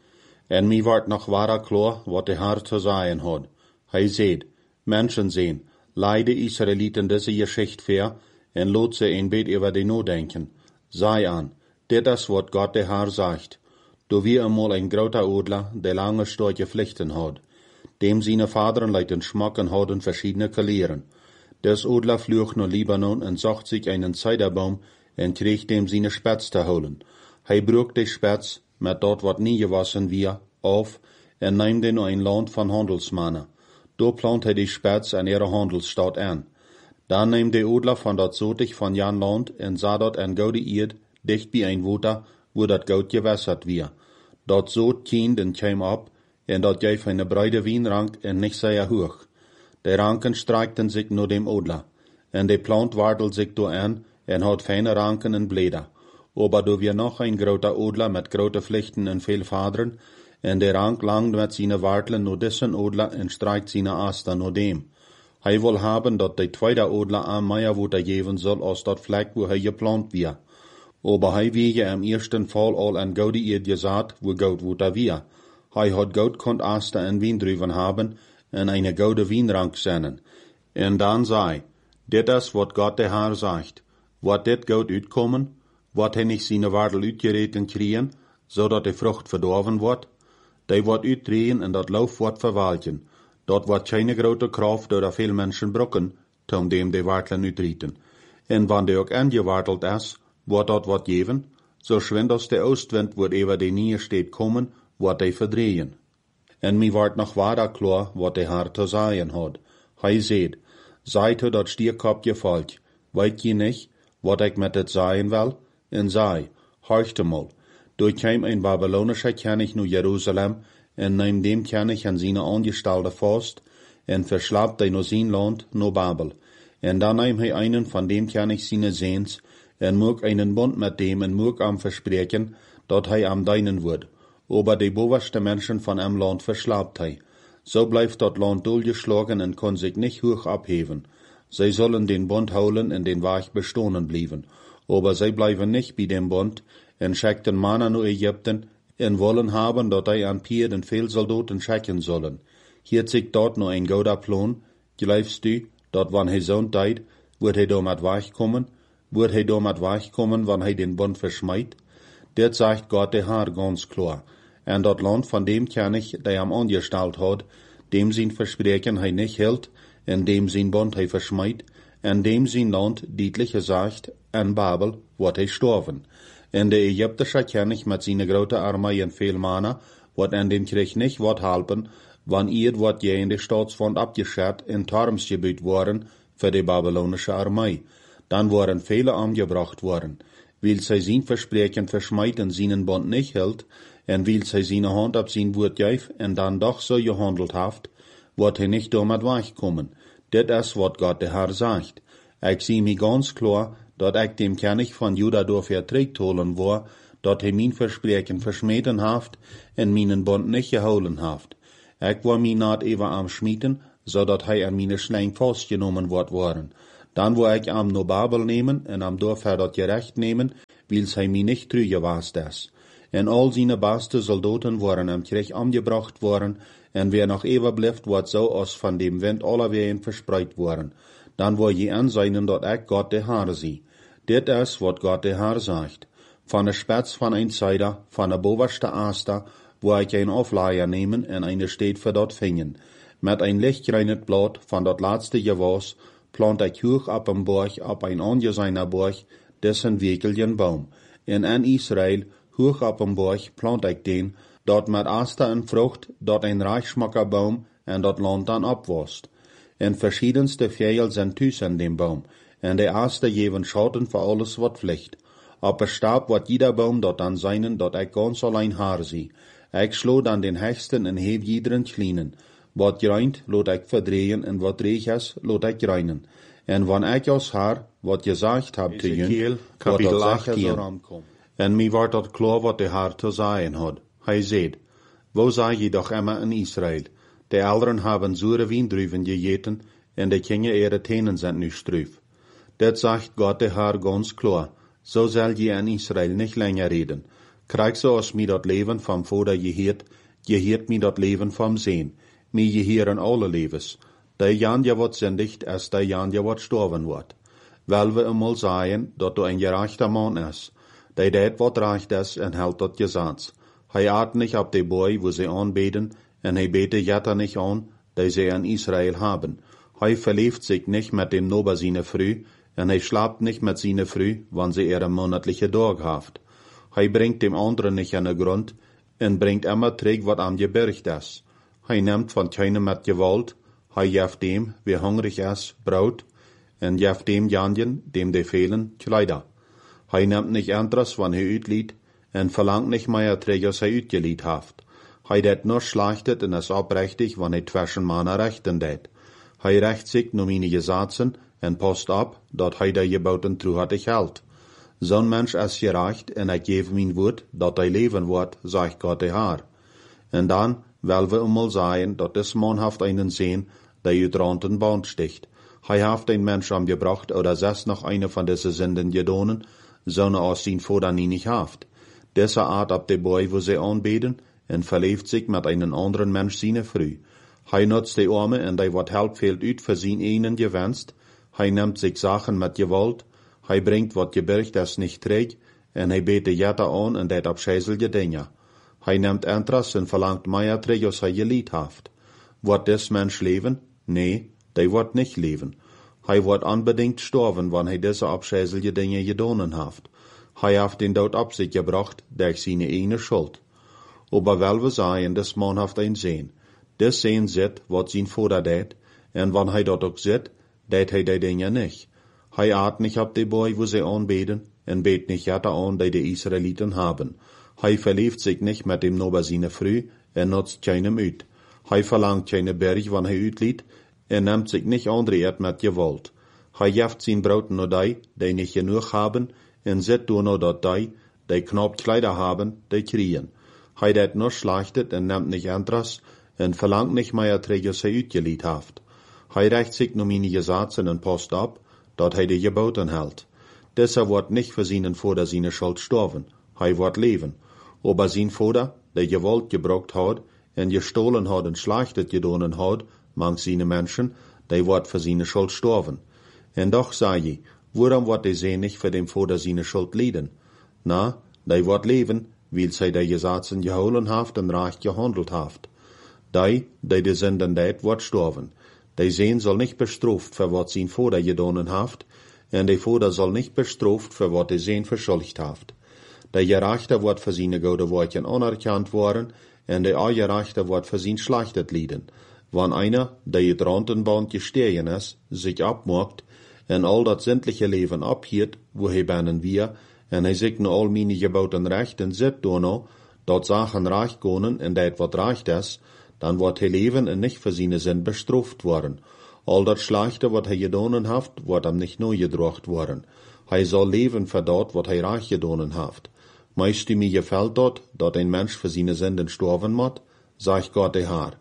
En mij wordt nog ware klar wat de Haar te zeggen had. Hij zegt, Menschen zien, leide Israeliten deze Geschichte ver, en laat ze een beetje over die nadenken. Sei an, dit is wat Gott de Haar zegt. Du wie eenmaal een grote Adler, der lange starke Pflichten had. Dem seine Vaderen leiten Schmack en hadden verschiedene Kalieren. Des Adler vloog naar Libanon en zocht sich einen Zeiderbaum en kreeg dem seine Spets te holen. Hij broek de Spets, met dat wat nie gewassen wir, auf en neemde naar een land van handelsmannen. Do plant hij de Spets aan ihre handelsstad aan. Dan neemt de Adler van dat zotig van Jan land en zah dat een gouden eerd, dicht bij een water, wo dat goud gewässert wir. Dat zoot kind en kwam op, en dat geef een breite wienrank en nicht sehr hoch. De ranken streikten sich naar dem Adler, en de plant wartelt sich do aan, en had feine ranken en bleder. Aber do wir noch ein groter Adler met grote Pflichten en veel vaderen, en de rank langt met seine wartelen naar dessen Adler en streikt seine Aster naar dem. Hij wil haben dat de tweede Adler aan meer water geven soll als dat vlek wo hij geplant wir. Aber hij wege am ersten Fall al een gouden eerd gesaat, wo goud water wir. Hij had goud kont Aster en Wiendruven haben, en eine gouden wienrank zennen. En dan zei, dit is wat Gott de Haar zegt. Wat dit goud uitkomen, wat hij nicht seine Wardel uitgereten kriegen, zodat de vrucht verdorven wordt, die wordt uitdrehen en dat Lauf wordt verwalken. Dat wordt keine grote kracht door veel mensen brokken, tom dem de Wartelen uitrieten. En wanneer de ook aangewarteld is, wordt dat wat geven, zo schwind als de oostwind wordt over de Niersteed komen, wordt hij verdrehen. En mij wordt nog waarder klar wat de Haar te zeggen had. Hij zegt, zijt u dat stierkopje volk, weet je niet, wat ik met het zeggen wil? En zei, horchte mal, durch kwam een Babylonischer König naar Jerusalem, en neem dem König an seine Angestalte vast, en verslaapt hij naar zijn land, naar Babel. En dan neem hij einen van dem König seine Seens, en moek einen Bund met dem en moek am verspreken, dat hij am deinen wordt. Aber die bovenste Menschen van am Land verslaapt hij. So blijft dat Land doorgeschlagen en kon sich nicht hoch abheven. Zij sollen den Bund houden en den Weg bestonen blijven. Aber zij blijven nicht bij dem Bund, en schickten Mannen naar Ägypten, en wollen haben, dat hij an Pier den veel Soldaten schicken sollen. Hier zich dort noch ein gouder Plan, geleifst du, dat wann hij zo'n tijd, wordt hij door met weg komen, wordt hij door met weg komen, wann hij den Bund verschmeit? Dit zegt Gott de Haar ganz klar. En dat land van dem König, der am angestalt had, dem zijn verspreken hij nicht hield, en dem zijn Bund hij verschmeit, en dem zijn land, dietlich gesagt, en Babel, wordt hij storven. En de Ägyptische König met zijn grote armee en veel mannen, wordt aan den Krieg nicht wat helpen, wanneer wordt je in de staatsfond abgeschert en Tarms gebuut worden voor de Babylonische armee. Dan worden vele aangebracht worden. Weil zij zijn verspreken verschmeit en zijn Bund nicht hield, en weil zij zijn hand op zijn woord geef en dan doch zo gehandeld heeft, wordt hij nicht door met wegkomen. Dit is wat Gott de Haar zegt. Ik zie mij ganz klar, dat ik dem König van Juda door verträgt holen war, dat hij mijn verspreken versmeten heeft en mijn Bund nicht gehouden heeft. Ik war mij not even am schmieden, zodat hij aan mijn slang vastgenomen wordt worden. Dan wil ik am no Babel nemen, en am dorf hij dat gerecht nemen, wils hij mij niet teruggewaast is. En al zijn beste soldaten worden am Krieg omgebracht worden, en wer nog eeuwig blijft, wordt zo als van dem wind alle wegen verspreid worden. Dan wil je aanzien dat ik God de Heer zie. Dit is wat God de Heer zegt. Van de spits van een zijde, van de bovenste aster, wo ik een afleier nemen en eine steed voor dat vingen. Met een lichtgrijnend blad van dat laatste gewas, plant ik hoog op een borg, op een aangeziene borg, dessen wekeljen boom. En in Israël, hoog op een borg, plant ik den, dat met aster en vrucht, dat een rijksmakkerboom en dat land dan opwast. En verschiedenste vijgen zijn thuis in dem boom, en de aster geven schatten voor alles wat vliegt. Op een stab wordt jeder boom dat dan zijn, dat ik ganz alleen haar zie. Ik slo dan den hechten en heef iederen kleinen. Wat grijnt, laat ik verdrehen, en wat reeg is, laat ik reinen. En wanneer ik als haar, wat gezegd heb te jullie, kapitel achttien. En mij wordt dat klaar wat de Heer te zeggen had. Hij zei, wo zei je doch immer in Israël? De elderen hebben zure wijndruiven gegeten, en de kinderen ihre tenen zijn nu struif. Dit zegt God de Heer ganz klar. So zal je in Israël nicht länger reden. Krijg zo als mij dat leven van Vader geheert, geheert mij dat leven van Zeen. Mij geheren alle levens. De jan je wat zindigt, is de jan je wat storven wordt. Wel we eenmaal zeggen, dat du een gerechter man is. Die deed wat recht is en held dat gezats. Hij aat niet op de boy, wo ze aanbeden, en hij bete jetter nicht aan, die ze in Israël haben. Hij verleeft zich nicht met dem Nober seine Früh, en hij slaapt nicht met seine Früh, wann sie ihre monatliche Dag haft. Hij bringt dem anderen nicht an den Grund, en bringt immer terug wat am gebergt is. Hij neemt van keinem met gewalt, hij jeft dem, wie hungrig is, brood, en jeft dem janjen, dem de fehlen, Kleider. Hij neemt nicht anderes, wann hij uitliet, en verlangt nicht mehr terug, als hij uitgeliet haft. Hij deed nur schlachtet en is oprechtig, wann hij twischen mannen rechten deed. Hij recht zich nur meine Gesetzen, en past op, dat hij de geboten truhartig held. Zo'n mens is gerecht, en ik geef mijn woord, dat hij leven wordt, zegt God de Heer. En dan, wel we eenmaal zeggen, dat des man haft einen Seen, der uit ranten band sticht. Hij haft een mens omgebracht, oder zes nog eine van deze zinden gedonen, zo'n als zijn vader nie nicht haft. Deze aat op de boy, wo ze aanbeden, en verleeft zich met einen anderen mens seine Früh. Hij nutzt de arme, en die wat help fehlt uit voor zijn einen gewenst. Hij neemt zich Sachen met gewalt, hij brengt wat gebergt is nicht terug, en hij bete jetter aan en deed abscheiselige dingen. Hij neemt Interesse en verlangt meer terug als hij gelied haft. Wordt des mens leven? Nee, die wordt nicht leven. Hij wordt unbedingt sterven, wanneer hij deze abscheiselige dingen gedonen haft. Hij heeft den dood op zich gebracht, durch seine ene schuld. Aber wel we zeggen, des man haft een Seen. Des Seen zit, wat zijn vader deed, en wanneer hij dat ook zit, deed hij die dingen nicht. Hij aat nicht op de boy, wo ze aanbeden, en beet nicht jetter aan, die de Israeliten haben. Hij verleeft zich nicht met dem Nober seine Früh, en nutzt keinem uit. Hij verlangt keine Berg, wann hij uitliet, en neemt zich nicht andreert met gewalt. Hij jeft zijn brood nur die, die nicht genug haben, en zit door nur dat die, die knap Kleider haben, die kriegen. Hij deed nur schlachtet en neemt nicht Interesse, en verlangt nicht mehr terug, als hij uitgeliet haft. Hij recht zich nur meine Gesetzen en past op, dat hij de geboten hält. Deshalb wordt nicht für seinen Vater seine Schuld sterven, hij wordt leven. Aber sein Vater, der gewalt gebruikt had, en gestohlen had en schlachtet gedonen had, mang seine Menschen, die wordt für seine Schuld sterven. En doch sag je, waarom wordt de Seen nicht für dem Vater seine Schuld leiden? Na, die wordt leven, weil zij de Gesetzen geholen haft en recht gehandelt haft. Die, die de Sünden deed, wordt sterven. De Seen soll nicht bestraft für wat sein Vater gedonen haft, en de Vater soll nicht bestraft für wat de Seen verschuldigt haft. De Gerechte wordt für seine gute Worten anerkannt worden, en de Ongerechte wordt für sein schlachtet lieden. Wann einer, der het Rantenband gestehen is, sich abmacht, en al dat zindliche Leben abhiert, wo hij binnen wir, en hij zich nu al meine geboten rechten zit dono, dat Sachen recht gonen en dat wat recht is, dan wordt hij leven en nicht für seine Sinn bestraft worden. Al dat Schlechte, wat hij gedonen haft, wordt hem nicht neu gedrocht worden. Hij zal leven für dat, wat hij recht gedonen haft. Meist u mir gefällt dort, dat ein Mensch für seine Sünden sterben moet, sagt Gott der Herr.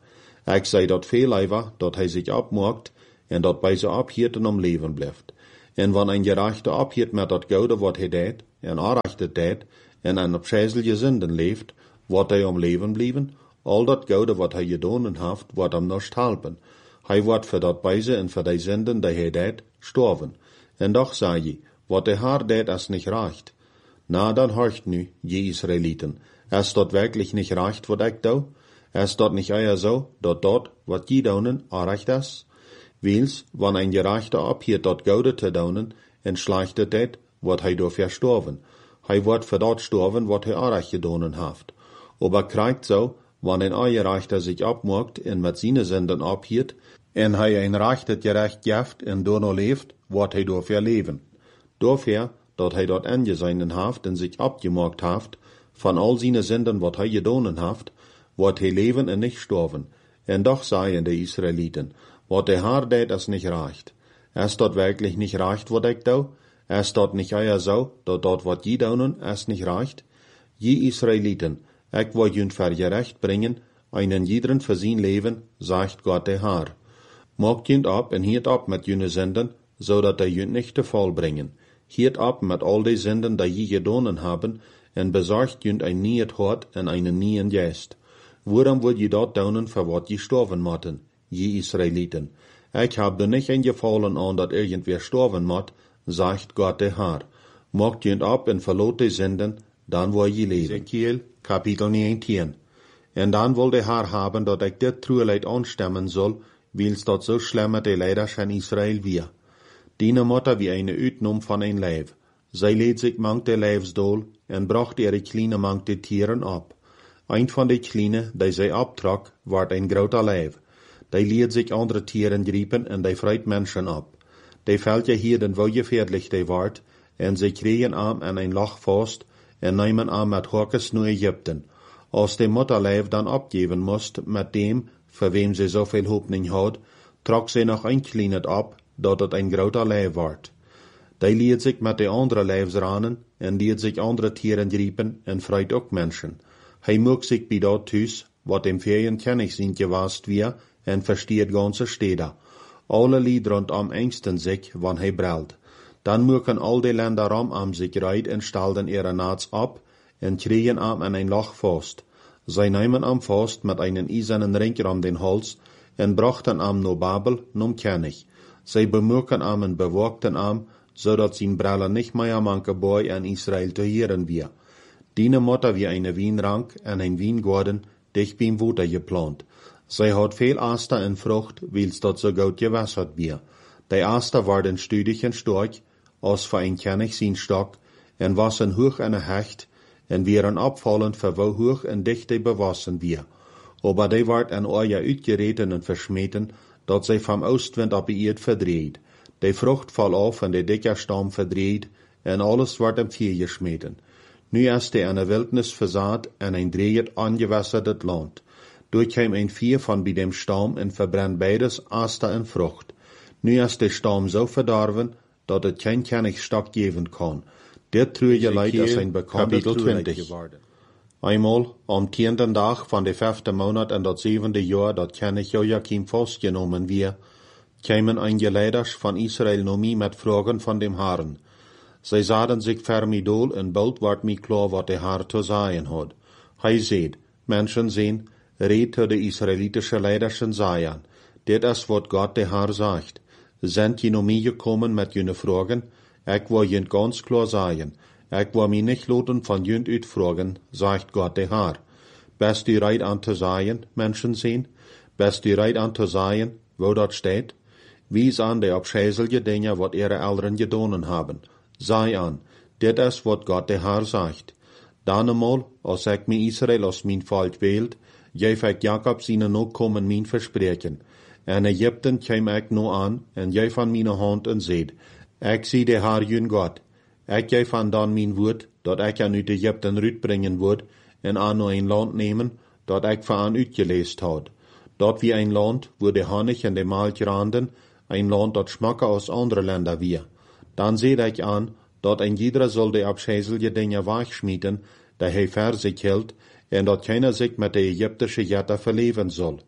Ik zei dat veel liever, dat hij zich opmaakt en dat bij ze ophielten om leven blijft. En wanneer een gerechte ophielt met dat goede wat hij deed, en aanrechte deed, en een op schijzelje zinden leeft, wordt hij om leven blijven, al dat goede wat hij gedaan heeft, wordt hem nog helpen. Hij wordt voor dat bij ze en voor die zinden die hij deed, sterven. En doch zei je, wat hij haar deed, is niet recht. Na, dan hoort nu, je Israëlieten, is dat werkelijk niet recht wat ik doe? Is dat niet eher zo, dat dat, wat je doen, recht is? Wils, wanneer een gerechte ophielt dat goede te doen, en slechte deed, wordt hij door verstorven. Hij wordt voor dat sterven, wat hij recht gedaan heeft. Aber krijgt zo, wanneer een gerechte zich opmaakt en met zijn zinden ophielt, en hij een recht het gerecht geeft en door nog leeft, wordt hij door verleven. Doorver, dat hij dat ingezien heeft en zich opgemaakt heeft, van al zijn zinden wat hij gedaan heeft, wordt hij leven en niet sterven. En doch zeiden de Israëlieten, wat hij haar deed is niet recht. Is dat werkelijk niet recht wat ik doe? Is dat niet eher zo, dat dat wat je doen is niet recht? Je Israëlieten, ik wil jullie voor gerecht brengen, einen iederen voor zijn leven, zegt God de Heer. Maakt jullie op en hiet op met jullie zinden, zodat hij jullie niet te val brengen. Hiet op met al die zinden die je gedaan hebben, en bezorgt jullie een nieuw hart en een nieuwe geest. Waarom wil je dat doen voor wat je sterven moeten, je Israëlieten? Ik heb er niet in gevallen aan dat irgendwer sterven moet, zegt God de Heer. Maakt jullie op en verloot die zinden, dan wil je leven. Ezekiel, kapitel negentien. En dan wil de Heer hebben dat ik dit trueleid aanstemmen zal, wils dat zo schlimm met de leiders in Israël weer. Diene motter wie eine uitnom van een lijf. Zij leed zich mank de lijfsdool en bracht ihre kleine mank de tieren op. Een van de kleine, die zij optrok, werd een groter lijf. Die leed zich andere tieren griepen en die vreit mensen op. Die veldje hierden wo gefährlich die werd, en zij kregen aan en een lach vast, en nemen aan met horkes naar Egypten. Als de mutterlijf dan opgeven moest met dem, voor wem ze zoveel hoopning had, trok ze nog een kleine op, dat het een groter lijf werd. Die liet zich met de andere lijfsranen, en liet zich andere tieren griepen, en vreit ook mensen. Hij mocht zich bij dat thuis, wat dem Ferien kennig zijn geweest weer, en versteert ganze steden. Alle lied rondom engsten zich, wann hij brelt. Dan moeken al die Länder rom am sich reit en stelden ihre Naats op, en kriegen am an ein Loch vast. Zij nemen am vast met einen eisernen ring om den Hals, en brachten am no Babel, num König. Zij bemoeken am en bewaakten am, zodat zijn Brille nicht mehr manke boy in Israel te hören wir. Diene Mutter wie eine Wienrank en ein Wiengarten dicht beim Water geplant. Zij had veel Aster en Frucht, wils dat so gut gewässert wir. Die Aster waren stüdig en stark, als voor een König zijn Stock, en wassen hoch en hecht, en wären abfallend für wo hoch en dicht die bewassen wir. Aber die ward en oja uitgereten en verschmeten, dat zij vom Oostwind op die Erd verdreht. Die Frucht fall auf en de dicker Stamm verdreht, en alles ward em Vier geschmeten. Nu is die eine Wildnis versaat en ein dreht angewässertet Land. Durchkäm ein Vier von bei dem Stamm en verbrennt beides Aster en Frucht. Nu is de Stamm so verdorven, dat het geen Königstock geben kann. Dit treurige Leid is een bekannte twintig geworden. Einmal, am tienden Tag van de vijfde Monat in dat zevende Jahr, dat König Joachim vastgenommen wir, kämen einige Leiders van Israel noch mi met Fragen van dem Herrn. Zij zaden zich vermidol en bald werd mi klar wat de Herr te zeggen had. Hij zeid, Menschen zien, red te de Israelitische Leiders en zeien, dit is wat God de Herr sagt. Sind je noch mi gekommen met jullie Fragen? Ik wil je ganz klar sagen, ik wil mich nicht laten van jullie uitvragen, sagt Gott de Herr. Bist du reit an te sagen, Menschen zien? Bist du reit an te sagen, wo dat steht? Wies an de abscheiselje dingen wat ihre Eltern gedaan haben. Sei an, dit is wat Gott de Herr sagt. Dan eenmaal, als ik me Israel als mijn volk wählt, geef ik Jacob zijn Nachkommen mijn verspreken. En Egypten kwam ik nu aan, en jij van mijn hand en zeid, ik zie de Herr jun God. Ik geef van dan mijn woord, dat ik aan uit Egypten uitbrengen word, en aan nu een land nemen, dat ik van aan uitgeleest had. Dat wie een land, wo de Honig en de Melk randen, een land dat schmakker als andere Länder wir. Dan zeid ik aan, dat een ieder zal de abscheiselje dingen wegschmieden, die hij voor zich hield, en dat keiner zich met de Egyptische jetter verleven zal.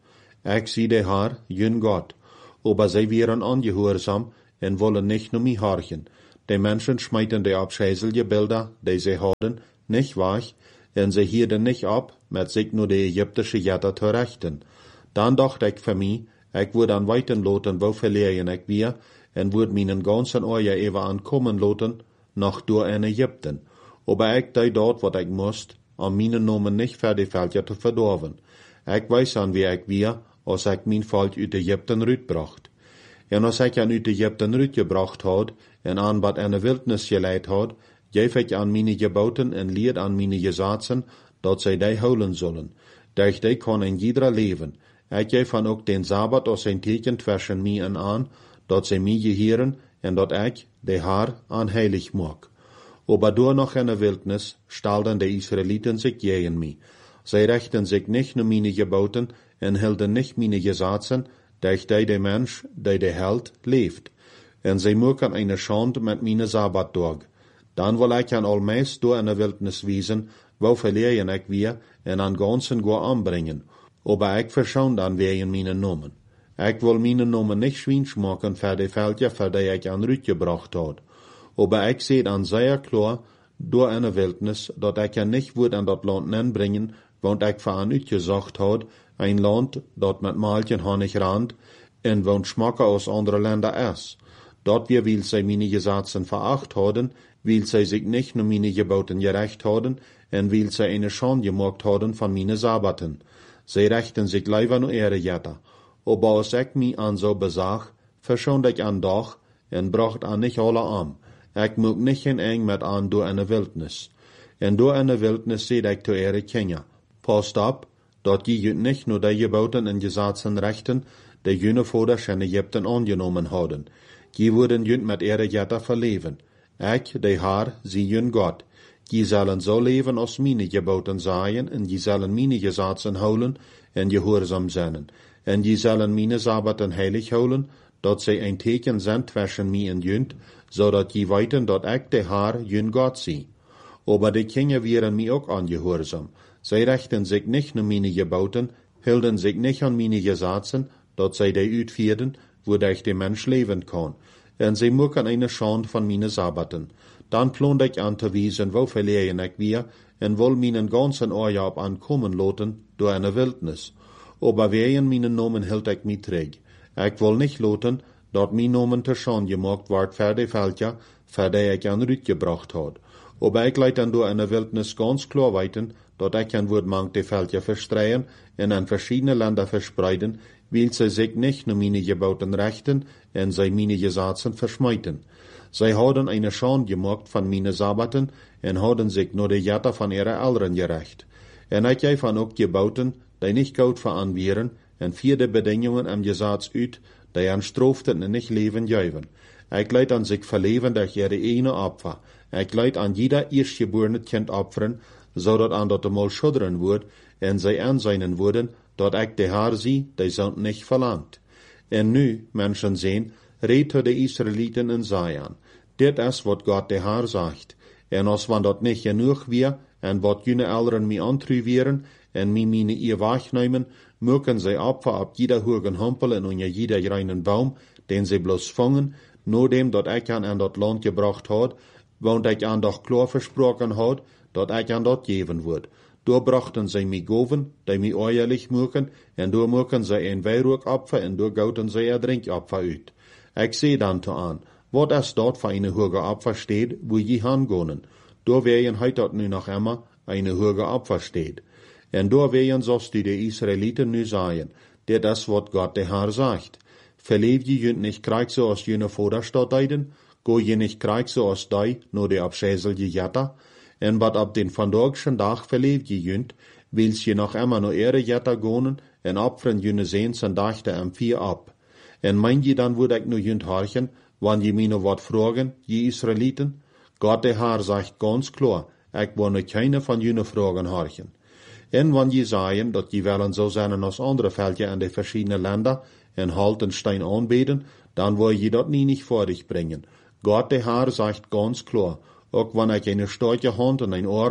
Ik zie de Haar, jün Gott, aber zij wären ongehoorzaam en wollen nicht nur mich horchen. Die Menschen schmeiten die abscheuliche Bilder, die sie hadden, nicht weg, en sie hielden nicht ab, met sich nur die ägyptische Jätter zu rechten. Dann dachte ich für mich, ich würde an weiten loten, wo verlieren ich wir, en würde meinen ganzen Eier even ankommen loten, nach door in Ägypten. Aber ich dei dort, wat ich musst, an meinen Namen nicht für die Völker zu verdorven. Ich weiß an wie ich wir, als ich mein Volk uit Ägypten rütbracht. En als ich an uit Ägypten rütgebracht had, en an wat in de Wildnis geleid had, geef ik an meine Geboten en leer an meine Gesetzen, dat zij die houden zullen. Durch die kan in jeder leven. Ik geef van ook den Sabbat als een teken zwischen mij en aan, dat zij mij geheren en dat ik, de Haar, aan heilig maak. Aber door noch in de Wildnis stelden de Israeliten sich gegen mij. Zij rechten sich nicht nur meine Geboten en hielden nicht meine Gesetzen, durch die der Mensch, die der Held, leeft. En zij maken eine Schande met meine Sabbatdag. Dan wil ik aan almeest door in de Wildnis wiesen, wo verlieren ik weer en aan ganzen go aanbrengen. Aber ik verschoon dan wegen meine Namen. Ik wil meine Namen nicht schwinsch maken für die Völker, für die ik aan Rüt gebracht had. Aber ik zie dan zeer klar, door in de Wildnis, dat ik ja nicht woord aan dat Land nenbringen, want ik voor aan uitgezocht had, ein Land, dat met maaltjen Honig rand, en woont schmakker aus andere Länder is. Dort wir, weil sie meine Gesetzen veracht hadden, weil sie sich nicht nur meine Geboten gerecht hadden, en weil sie eine Schande gemacht hadden von meine Sabbaten. Sie rechten sich leider nur ihre Jätter. Aber als ich mich an so besag, verschont ich an doch, en bracht an nicht alle an. Ich mag nicht in eng mit an door in de Wildnis. En door in de Wildnis seht ich zu ihre Kinder. Passt ab, dort je jünt nicht nur die Geboten en Gesetzen rechten, die jüne Voders in Ägypten angenommen hadden. Die wurden jünt mit ihre Jätter verleven. Ich, de Haar, zie jün Gott. Die zullen so leven als meine Geboten seien, en die zullen meine Gesetzen houden en gehoorzaam zijn. En die zullen meine Sabbaten heilig houden, dat zij een teken zijn zwischen mij en jünt, zodat die weten dat ik de Haar jün Gott zie. Aber die Kinder wären mir auch angehorsam. Sie rechten sich nicht nur meine Geboten, hielden sich nicht an meine Gesetzen, dat zij die uitvierden, wodurch der Mensch leben kann. En sie machen eine Schande von meine Sabbaten. Dann plont ich an zu wiesen, wo verlieren ich wir, en will meinen ganzen Urlaub ankommen loten, door eine Wildnis. Aber wegen meinen Namen hielt ich mich träg. Ich will nicht loten, dat mein Namen te Schande gemacht ward für die Völker, für die ich an Rüt gebracht had. Aber ich leit dann door eine Wildnis ganz klar weiten, dat ich an Wort mank die Völker verstreien en an verschiedene Länder verspreiden, weil sie sich nicht nur meine Geboten rechten en sie meine Gesetzen verschmeiten. Sie hadden eine Schande gemacht von meine Sabbaten en hadden sich nur die Jätter von ihrer Eltern gerecht. En ik geef van ook Geboten, die nicht gut veran wären, en vierde Bedingungen am Gesetz uit, die an stroften en nicht leben geven. Ik leid an sich verleven durch ihre eine Opfer. Ik leid an jeder eerstgeborene Kind opfern, zodat an dat mal schudderen wordt, en zij aanzijnen worden, dat ik de Haar zie, die zond nicht verlangt. En nu, Menschen sehen, redt de Israeliten en Zion. Dit is wat Gott de Haar sagt. En als van dat nicht genoeg weer, en wat jene Eltern mi antruieren, en mi mine ihr wegnemen, mögen zij Opfer op jeder hogen Hampel en onder jeder reinen Baum, den sie bloß vangen, nur dem, dat ik an an dat Land gebracht had, want ik an doch klar versprochen had, dat ik an dat geven wordt. Door brachten zij mij goven, die mij eierlich moeken, en door moeken zij een Weihrauchopfer, en door gouten zij een Drinkopfer uit. Ik zie dan te aan, wat is dat voor een hoge Opfer steht, wo je hangonen. Door werden heute dat nu nog immer een hoge Opfer steht. En door werden zoals die de Israeliten nu sagen, dit is wat Gott de Haar sagt. Verleef je junt nicht krijg zoals jene Vorderstadt deiden, go je nicht krijg zoals die, nur de abschäselige Jätter, en wat op den vandagschen dag verleef je junt, wils je nog immer no ihre Jätter gonen, en opfern jene seens en dachte am vier ab. En mein je dan woord ik nu junt harchen, wann je mij no wat vragen, je Israeliten? Gott de Haar sagt ganz klar, ik wil nu keine van jene vragen harchen. En wann je sagen, dat je willen zo zijn als andere Völker in de verschiedene Länder, en halt den Stein anbeten, dann will je dat nie nicht vor dich bringen. Gott de Haar sagt ganz klar, auch wenn ich eine starke Hand und ein Arm,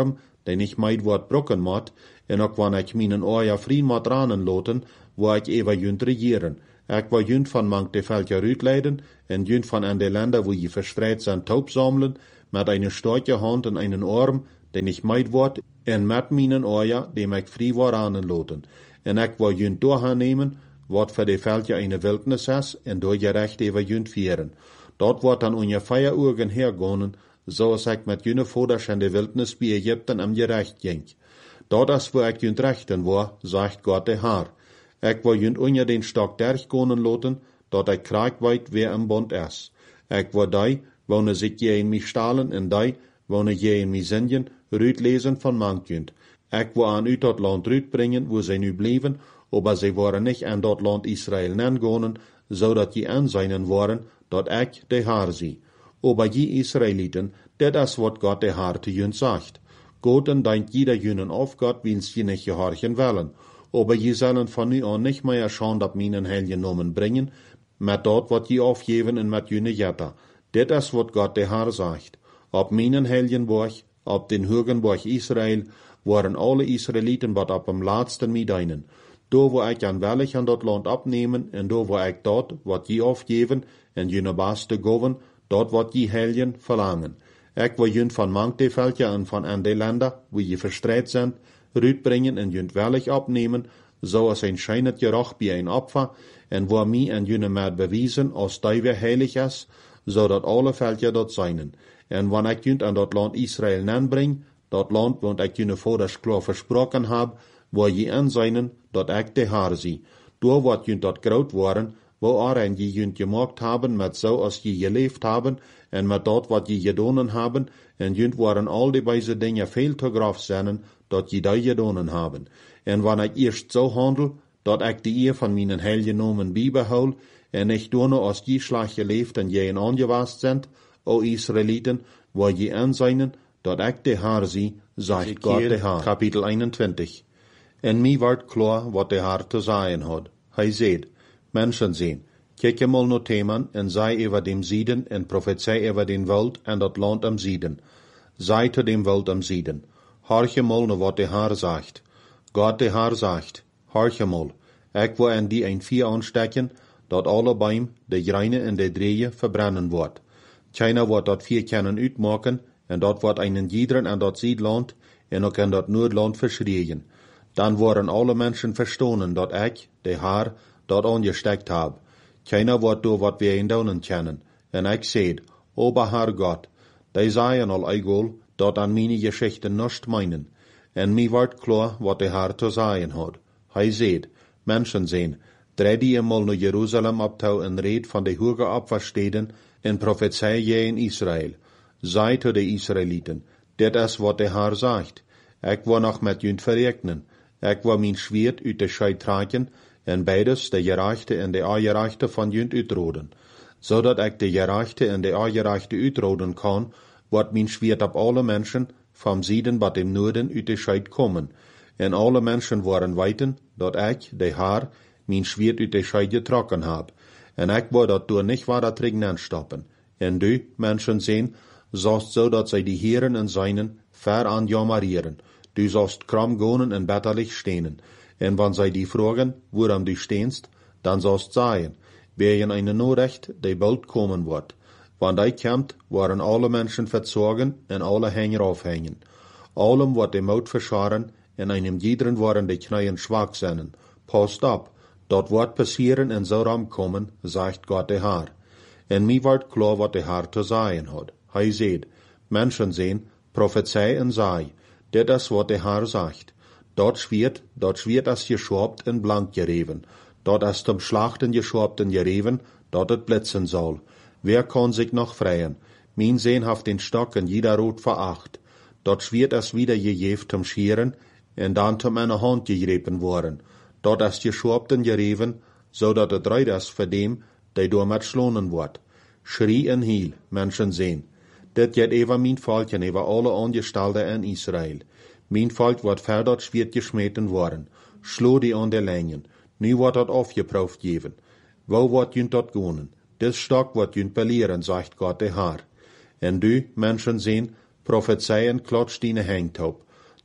den ich meid wordt brokken moet, en ook wanneer ik mijn oja vriend moet ranen loten, wo ik even junt regieren. Ik wil junt van mank de veltje uitleiden, en junt van aan de landen, wo je verstreit zijn taub sammeln, met een stootje hand en een arm, den ich meid word, en met mijn oja, dem ik vrij wordt ranen loten. En ik wil junt doorgaan nemen, wat voor de veldje een wildnis is, en door je recht even junt vieren. Dort wordt dan onje feieruren hergonen, zoals ik met junne voders in de wildnis bij Egypten am gerecht ging. Dat is wo ik junt rechten war, sagt Gott de Haar. Ik wil junt onje den stok derch gonen loten, dat ik kraak weet wie am bond is. Ik wil die, wonen zich je in mij stalen, en die, wonen je in mij zingen, ruit lezen van mank junt. Ik wil aan u dat land uitbrengen, wo zij nu blijven, aber zij waren niet aan dat land Israël nangonen, zodat je aan zijnen waren, dat ik de Haar zie. Aber je Israeliten, dat is wat Gott de Haar te jun sagt. Gott en denkt jeder junen auf Gott, wiens je nicht gehorchen wollen. Aber je zullen van nu an nicht mehr schauen, dat minen helje nomen brengen, met dat wat je aufgeven en met june jetta. Dat is wat Gott de Haar sagt. Op minen heljenborg, op den Hürgenborg Israel, waren alle Israeliten wat op dem laatsten medeinen. Do wo ik aan wellig aan dat land opnemen, en do wo ik dat wat je aufgeven, en june baaste goven, dat wat je heljen verlangen. Ik wil junt van mank de veldje en van aan de landen, wo je verstreit zijn, uitbrengen en junt wellig opnemen, zoals een schijnet gerocht bij een opfer, en wo mij en junne met bewijzen, als die weer heilig is, zodat alle veldje dat zijnen. En wanneer ik junt aan dat land Israël nanbreng, dat land want ik junne voders klaar versproken heb, wo je aan zijnen, dat ik de Haar zie. Door wat junt dat groot waren, waarin je junt gemaakt hebben met zo als je geleefd hebben, en met dat wat je gedonen hebben, en junt waren al die wijze dingen veel te grof zijn, dat je die gedonen hebben. En wanneer ik eerst zo handel, dat ik de eer van mijn helgenomen bijbehoud, en ik doe als je slag geleefd en je aangewast bent, o Israëlieten, waar je aan zijn, dat ik de Haar zie, zegt God de Haar. Kapitel eenentwintig. En mij werd klaar wat de Haar te zeggen had. Hij zei, mensen zien, kijk je mal naar Theman en zei over dem Zieden en prophezei over den Wald en dat land am Zieden. Zei te dem Wald am Zieden. Horch je mal naar wat de Haar zegt. God de Haar zegt, horch je mal, ik wil aan die een vier aanstekken, dat alle Bäume, de Greine en de Dreeën verbrennen wordt. Keiner wordt dat vier kennen uitmaken, en dat wordt einen jiederen aan dat Ziedland, en ook aan dat Noordland verschrien. Dan worden alle mensen verstonen dat ik, de Haar, dat aangestekt heb. Keiner wordt door wat wij in donen kennen. En ik zei, ober Herr Gott, die zeiden al eigol, dat aan meine Geschichten nicht meinen. En mij werd klaar wat de Haar te zeggen had. Hij zei, mensen zijn, drei die eenmaal naar Jeruzalem optouw en reed van de hoge opversteden en profetei je in Israël. Zei te de Israëlieten, dit is wat de Haar zegt. Ik wil nog met junt verrekenen. Ik wil mijn schwert uit de scheid trekken, en beides, de gerechte en de ongerechte van junt uitroden. Zodat ik de gerechte en de ongerechte uitroden kan, wordt mijn schwert op alle mensen, van Zieden tot dem Noorden uit de scheid komen. En alle mensen worden weten, dat ik, de Haar, mijn schwert uit de scheid getrokken heb. En ik wil dat door niet waar dat regnen stoppen. En du, mensen zijn, zoals zodat zij die Heeren en zijnen ver aan jammerieren. Du sollst kram gonen en betterlich stehen. En wann zij die vragen, woran du stehst, dan sollst sagen, wer in eine Nachricht, die bald kommen wird. Wann die kommt, waren alle Menschen verzorgen en alle Hänger aufhängen. Allem wird de Maut verscharen, en einem jiederen waren de Kneien schwach sein. Passt ab, dat wird passieren en so ram kommen, sagt Gott de Haar. En mij wordt klar wat de Haar te sagen hat. Hij zei, Menschen sehen, prophezei en sei, dit is wat de Haar sagt. Dort schwert, dort schwert as geschorbt en blank gereven. Dort as zum Schlachten geschorbt en gereven, dort het blitzen soll. Wer kann sich noch freien? Mein Sehn haft den Stock en jeder Rot veracht. Dort schwert as wieder gejeft zum Scheren, en dan zum eine Hand gegrepen worden. Dort as geschorbt en gereven, so dat het reid is voor dem, die door met schlonen wordt. Schrie en hiel, Menschen sehen. Dit jet even mijn volkjen over alle Angestellten in Israël. Mijn volk wordt verder schwert geschmeten worden. Schlo die aan de lijnen. Nu wordt dat afgeproefd geven. Wo wordt junt dat gonen? Dit stok wordt junt belieren, zegt God de Haar. En du, Menschen sehen, prophezeien klotsch die hengtop.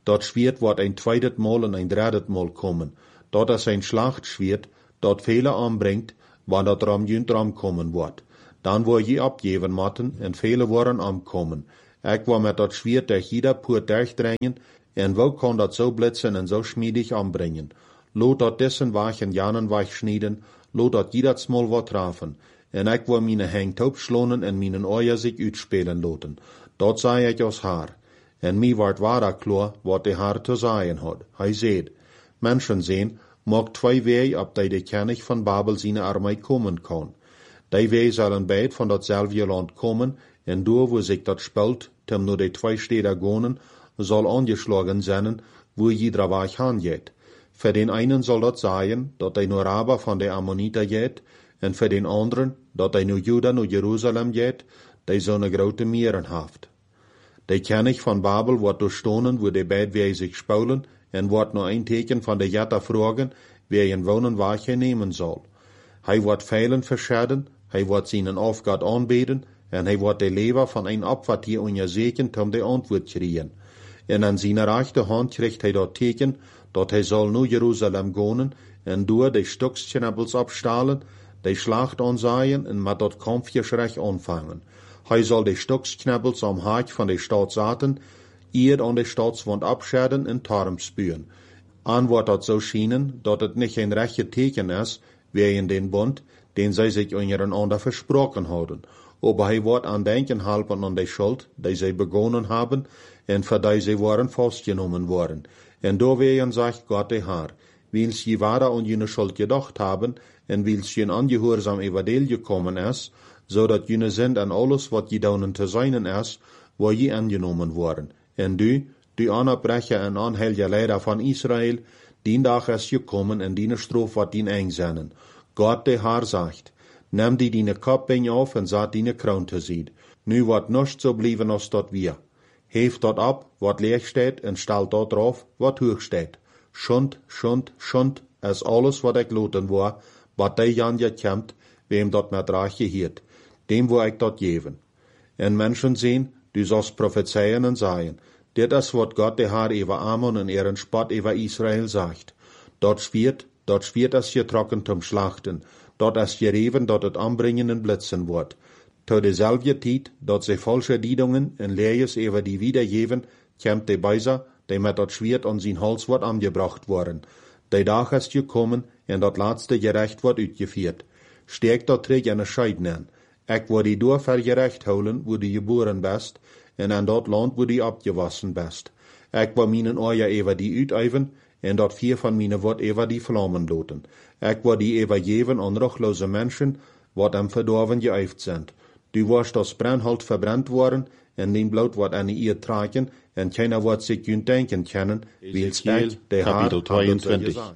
Dat Schwert wordt een zweitet Mal en een dreidet Mal kommen. Dat is een Schlachtschwert, dat viele anbringt, wann dat ram jünt ram kommen wordt. Dan word je abgeven moeten en viele worden ankommen. Ik wil met dat Schwert durch jeder Poort durchdringen, en wo kan dat zo blitzen en zo schmiedig anbringen. Lot dat dessen wachen janen weichschneiden, lot dat jeder Mal wat trafen. En ik wil meine Hengt opslonen en mijn oor zich uitspelen loten. Dat zei ik als haar. En mij wordt waar klar wat de haar te zeggen had. Hij zei, Menschen zien, mag twee wegen op die de König van Babel zijn armee komen kan. Die wegen zullen beide van datzelfde land komen, en door wo zich dat speelt, tem nur de twee steden gonen, zal angeschlagen zijn, wo jeder weg gaan geht. Für den einen soll dat sagen, dat hij nur Araber van de Ammoniter geht, en für den anderen, dat hij nur Juda nur Jerusalem geht, die zo'n grote meren haft. De König van Babel wordt doorstonen, wo de beide wegen zich spelen, en wordt nog een teken van de Jetta vragen, wie een wonen waar hij nemen zal. Hij wordt velen verschaden, hij wordt zijn afgod aanbeden, en hij wordt de lever van een Abwartier onderzeken, om de antwoord krijgen. En aan zijn rechterhand krijgt hij dat teken, dat hij zal nu Jeruzalem gaan, en door de stoksknabbels opstalen, de slacht aanzaaien, en met dat kampfgeschrech aanvangen. Hij zal de stoksknabbels am haak van de stad zaten, eer aan de stadswand abscheren en tarm spuwen. Aan wordt dat zo schijnen, dat het niet een rechte teken is, wie in den Bund, den zij zich ondereinander versproken houden. Aber hij wordt aan denken helpen aan de schuld, die zij begonnen hebben, en voor die zij waren vastgenomen worden. En doorwegen zegt God de Heer, wils je weder aan jene schuld gedacht hebben, en wils je een ongehoorzaam evangelie gekommen is, zodat jene sind en alles wat je daunen te zijn is, waar je aangenomen worden. En du, du aanbrecher en aanhelger leider van Israël, die dag is gekommen en die stroof wat dien eingzennen. God de Heer zegt, neem die die kapping auf en zet die kroon te zien. Nu wordt nichts zo blijven als dat wir. Heeft dat op, wat leeg staat, en stelt dat drauf, wat hoog staat. Schund, schund, schund, is alles wat ik loten wou, wat die Jan je komt, wem dat met raag geheert. Dem wil ik dat geven. En mensen zien, du zost prophezeien en zeggen, dit is wat God de Heer over Ammon en ihren spot over Israël zegt. Dat Schwert, dat Schwert is getrokken zum Schlachten, dat is gereven dat het aanbrengen en blitzen wordt. Tot dezelfde tijd dat ze falsche diedungen en lees over die wiedergeven, komt de Beiser, die met dat Schwert aan zijn hals wordt aangebracht worden. De dag is gekommen en dat laatste gerecht wordt uitgevoerd. Steek dat terug in een scheiden aan. Ik wil die door vergerecht houden, wo die geboren best, en aan dat land, wo die opgewassen best. Ik wil mijn oor over die uiteven, en dat vier van mijn wordt over die vlammen loten. Ik wil die overgeven aan ruchloze mensen, wat am verdorven geëift zijn. Du wirst als brandhout verbrannt worden, en den bloed wordt aan je tragen, en keiner wordt zich kunt denken kennen, wie het de Kapitel tweeëntwintig.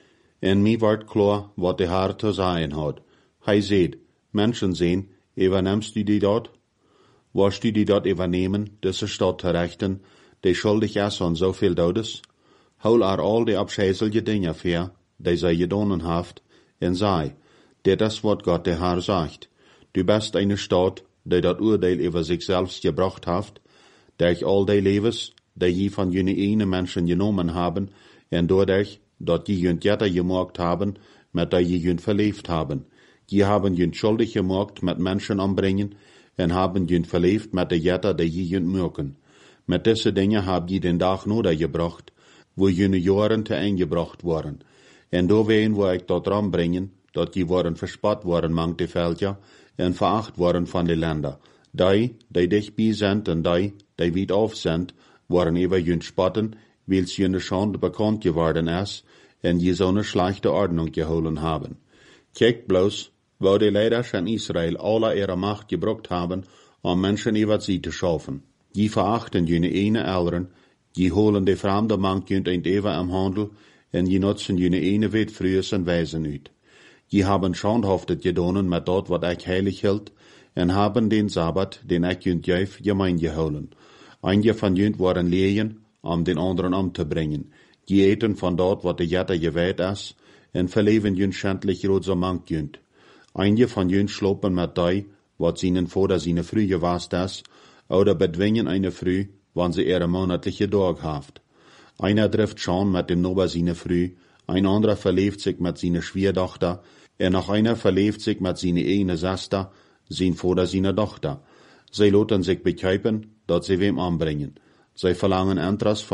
En mij wordt klar wat de Heer te zeggen had. Hij zei, mensen zien, übernimmst du die dort? Wirst du die dort übernehmen, diese Stadt te rechten, die schuldig is aan zoveel dodes? Hol er al die abscheißelige dingen ver, die zij gedaan heeft, en zei, dit is wat God de Heer zegt. Du bist eine Stadt, die dat oordeel over zichzelf gebracht heeft, durch al die levens, die je van jene ene mensen genomen hebben, en doordat dat je junt jetter gemaakt hebben, met die je junt verleefd hebben. Je hebben junt schuldig gemaakt met mensen aanbrengen, en hebben junt verleefd met de jetter die je junt merken. Met deze dingen heb je den dag nodig gebracht, wo jene jaren te eingebracht worden. En doorheen wil ik dat aanbrengen, dat je worden verspot worden mang de veldja, en veracht worden van de landen. Die, die dichtbij zijn en die, die weit af zijn, worden even junt spotten, wils jene schande bekend geworden is, en je zo'n slechte ordnung geholen hebben. Kijk bloos, wo de leiders in Israël alle ihre macht gebruikt hebben, om mensen over sie te schaffen. Die verachten jene ene elderen, die holen de vreemde man junt eind even am handel, en die nutzen jene ene wet frühes en wijzen uit. Die haben schandhaftet gedonen met dat wat ik heilig hield, en haben den Sabbat, den ik junt juif, gemein gehouden. Einige van junt waren leien, om den anderen om te brengen. Die eten van dat wat de jetter gewijd is, en verleven junt schändlich roze mank junt. Einige van junt slopen met die, wat zijnen vader zijne vrouw gewaast is, oder bedwingen eine vrouw, wann sie ihre monatliche dag haft. Einer trifft schon mit dem Nober seine Früh, ein anderer verlebt sich mit seine Schwiegertochter, und noch einer verlebt sich mit seine eigene Schwester, sein Vater seine Tochter. Sie loten sich bekeipen, dat sie wem anbringen. Sie verlangen Entras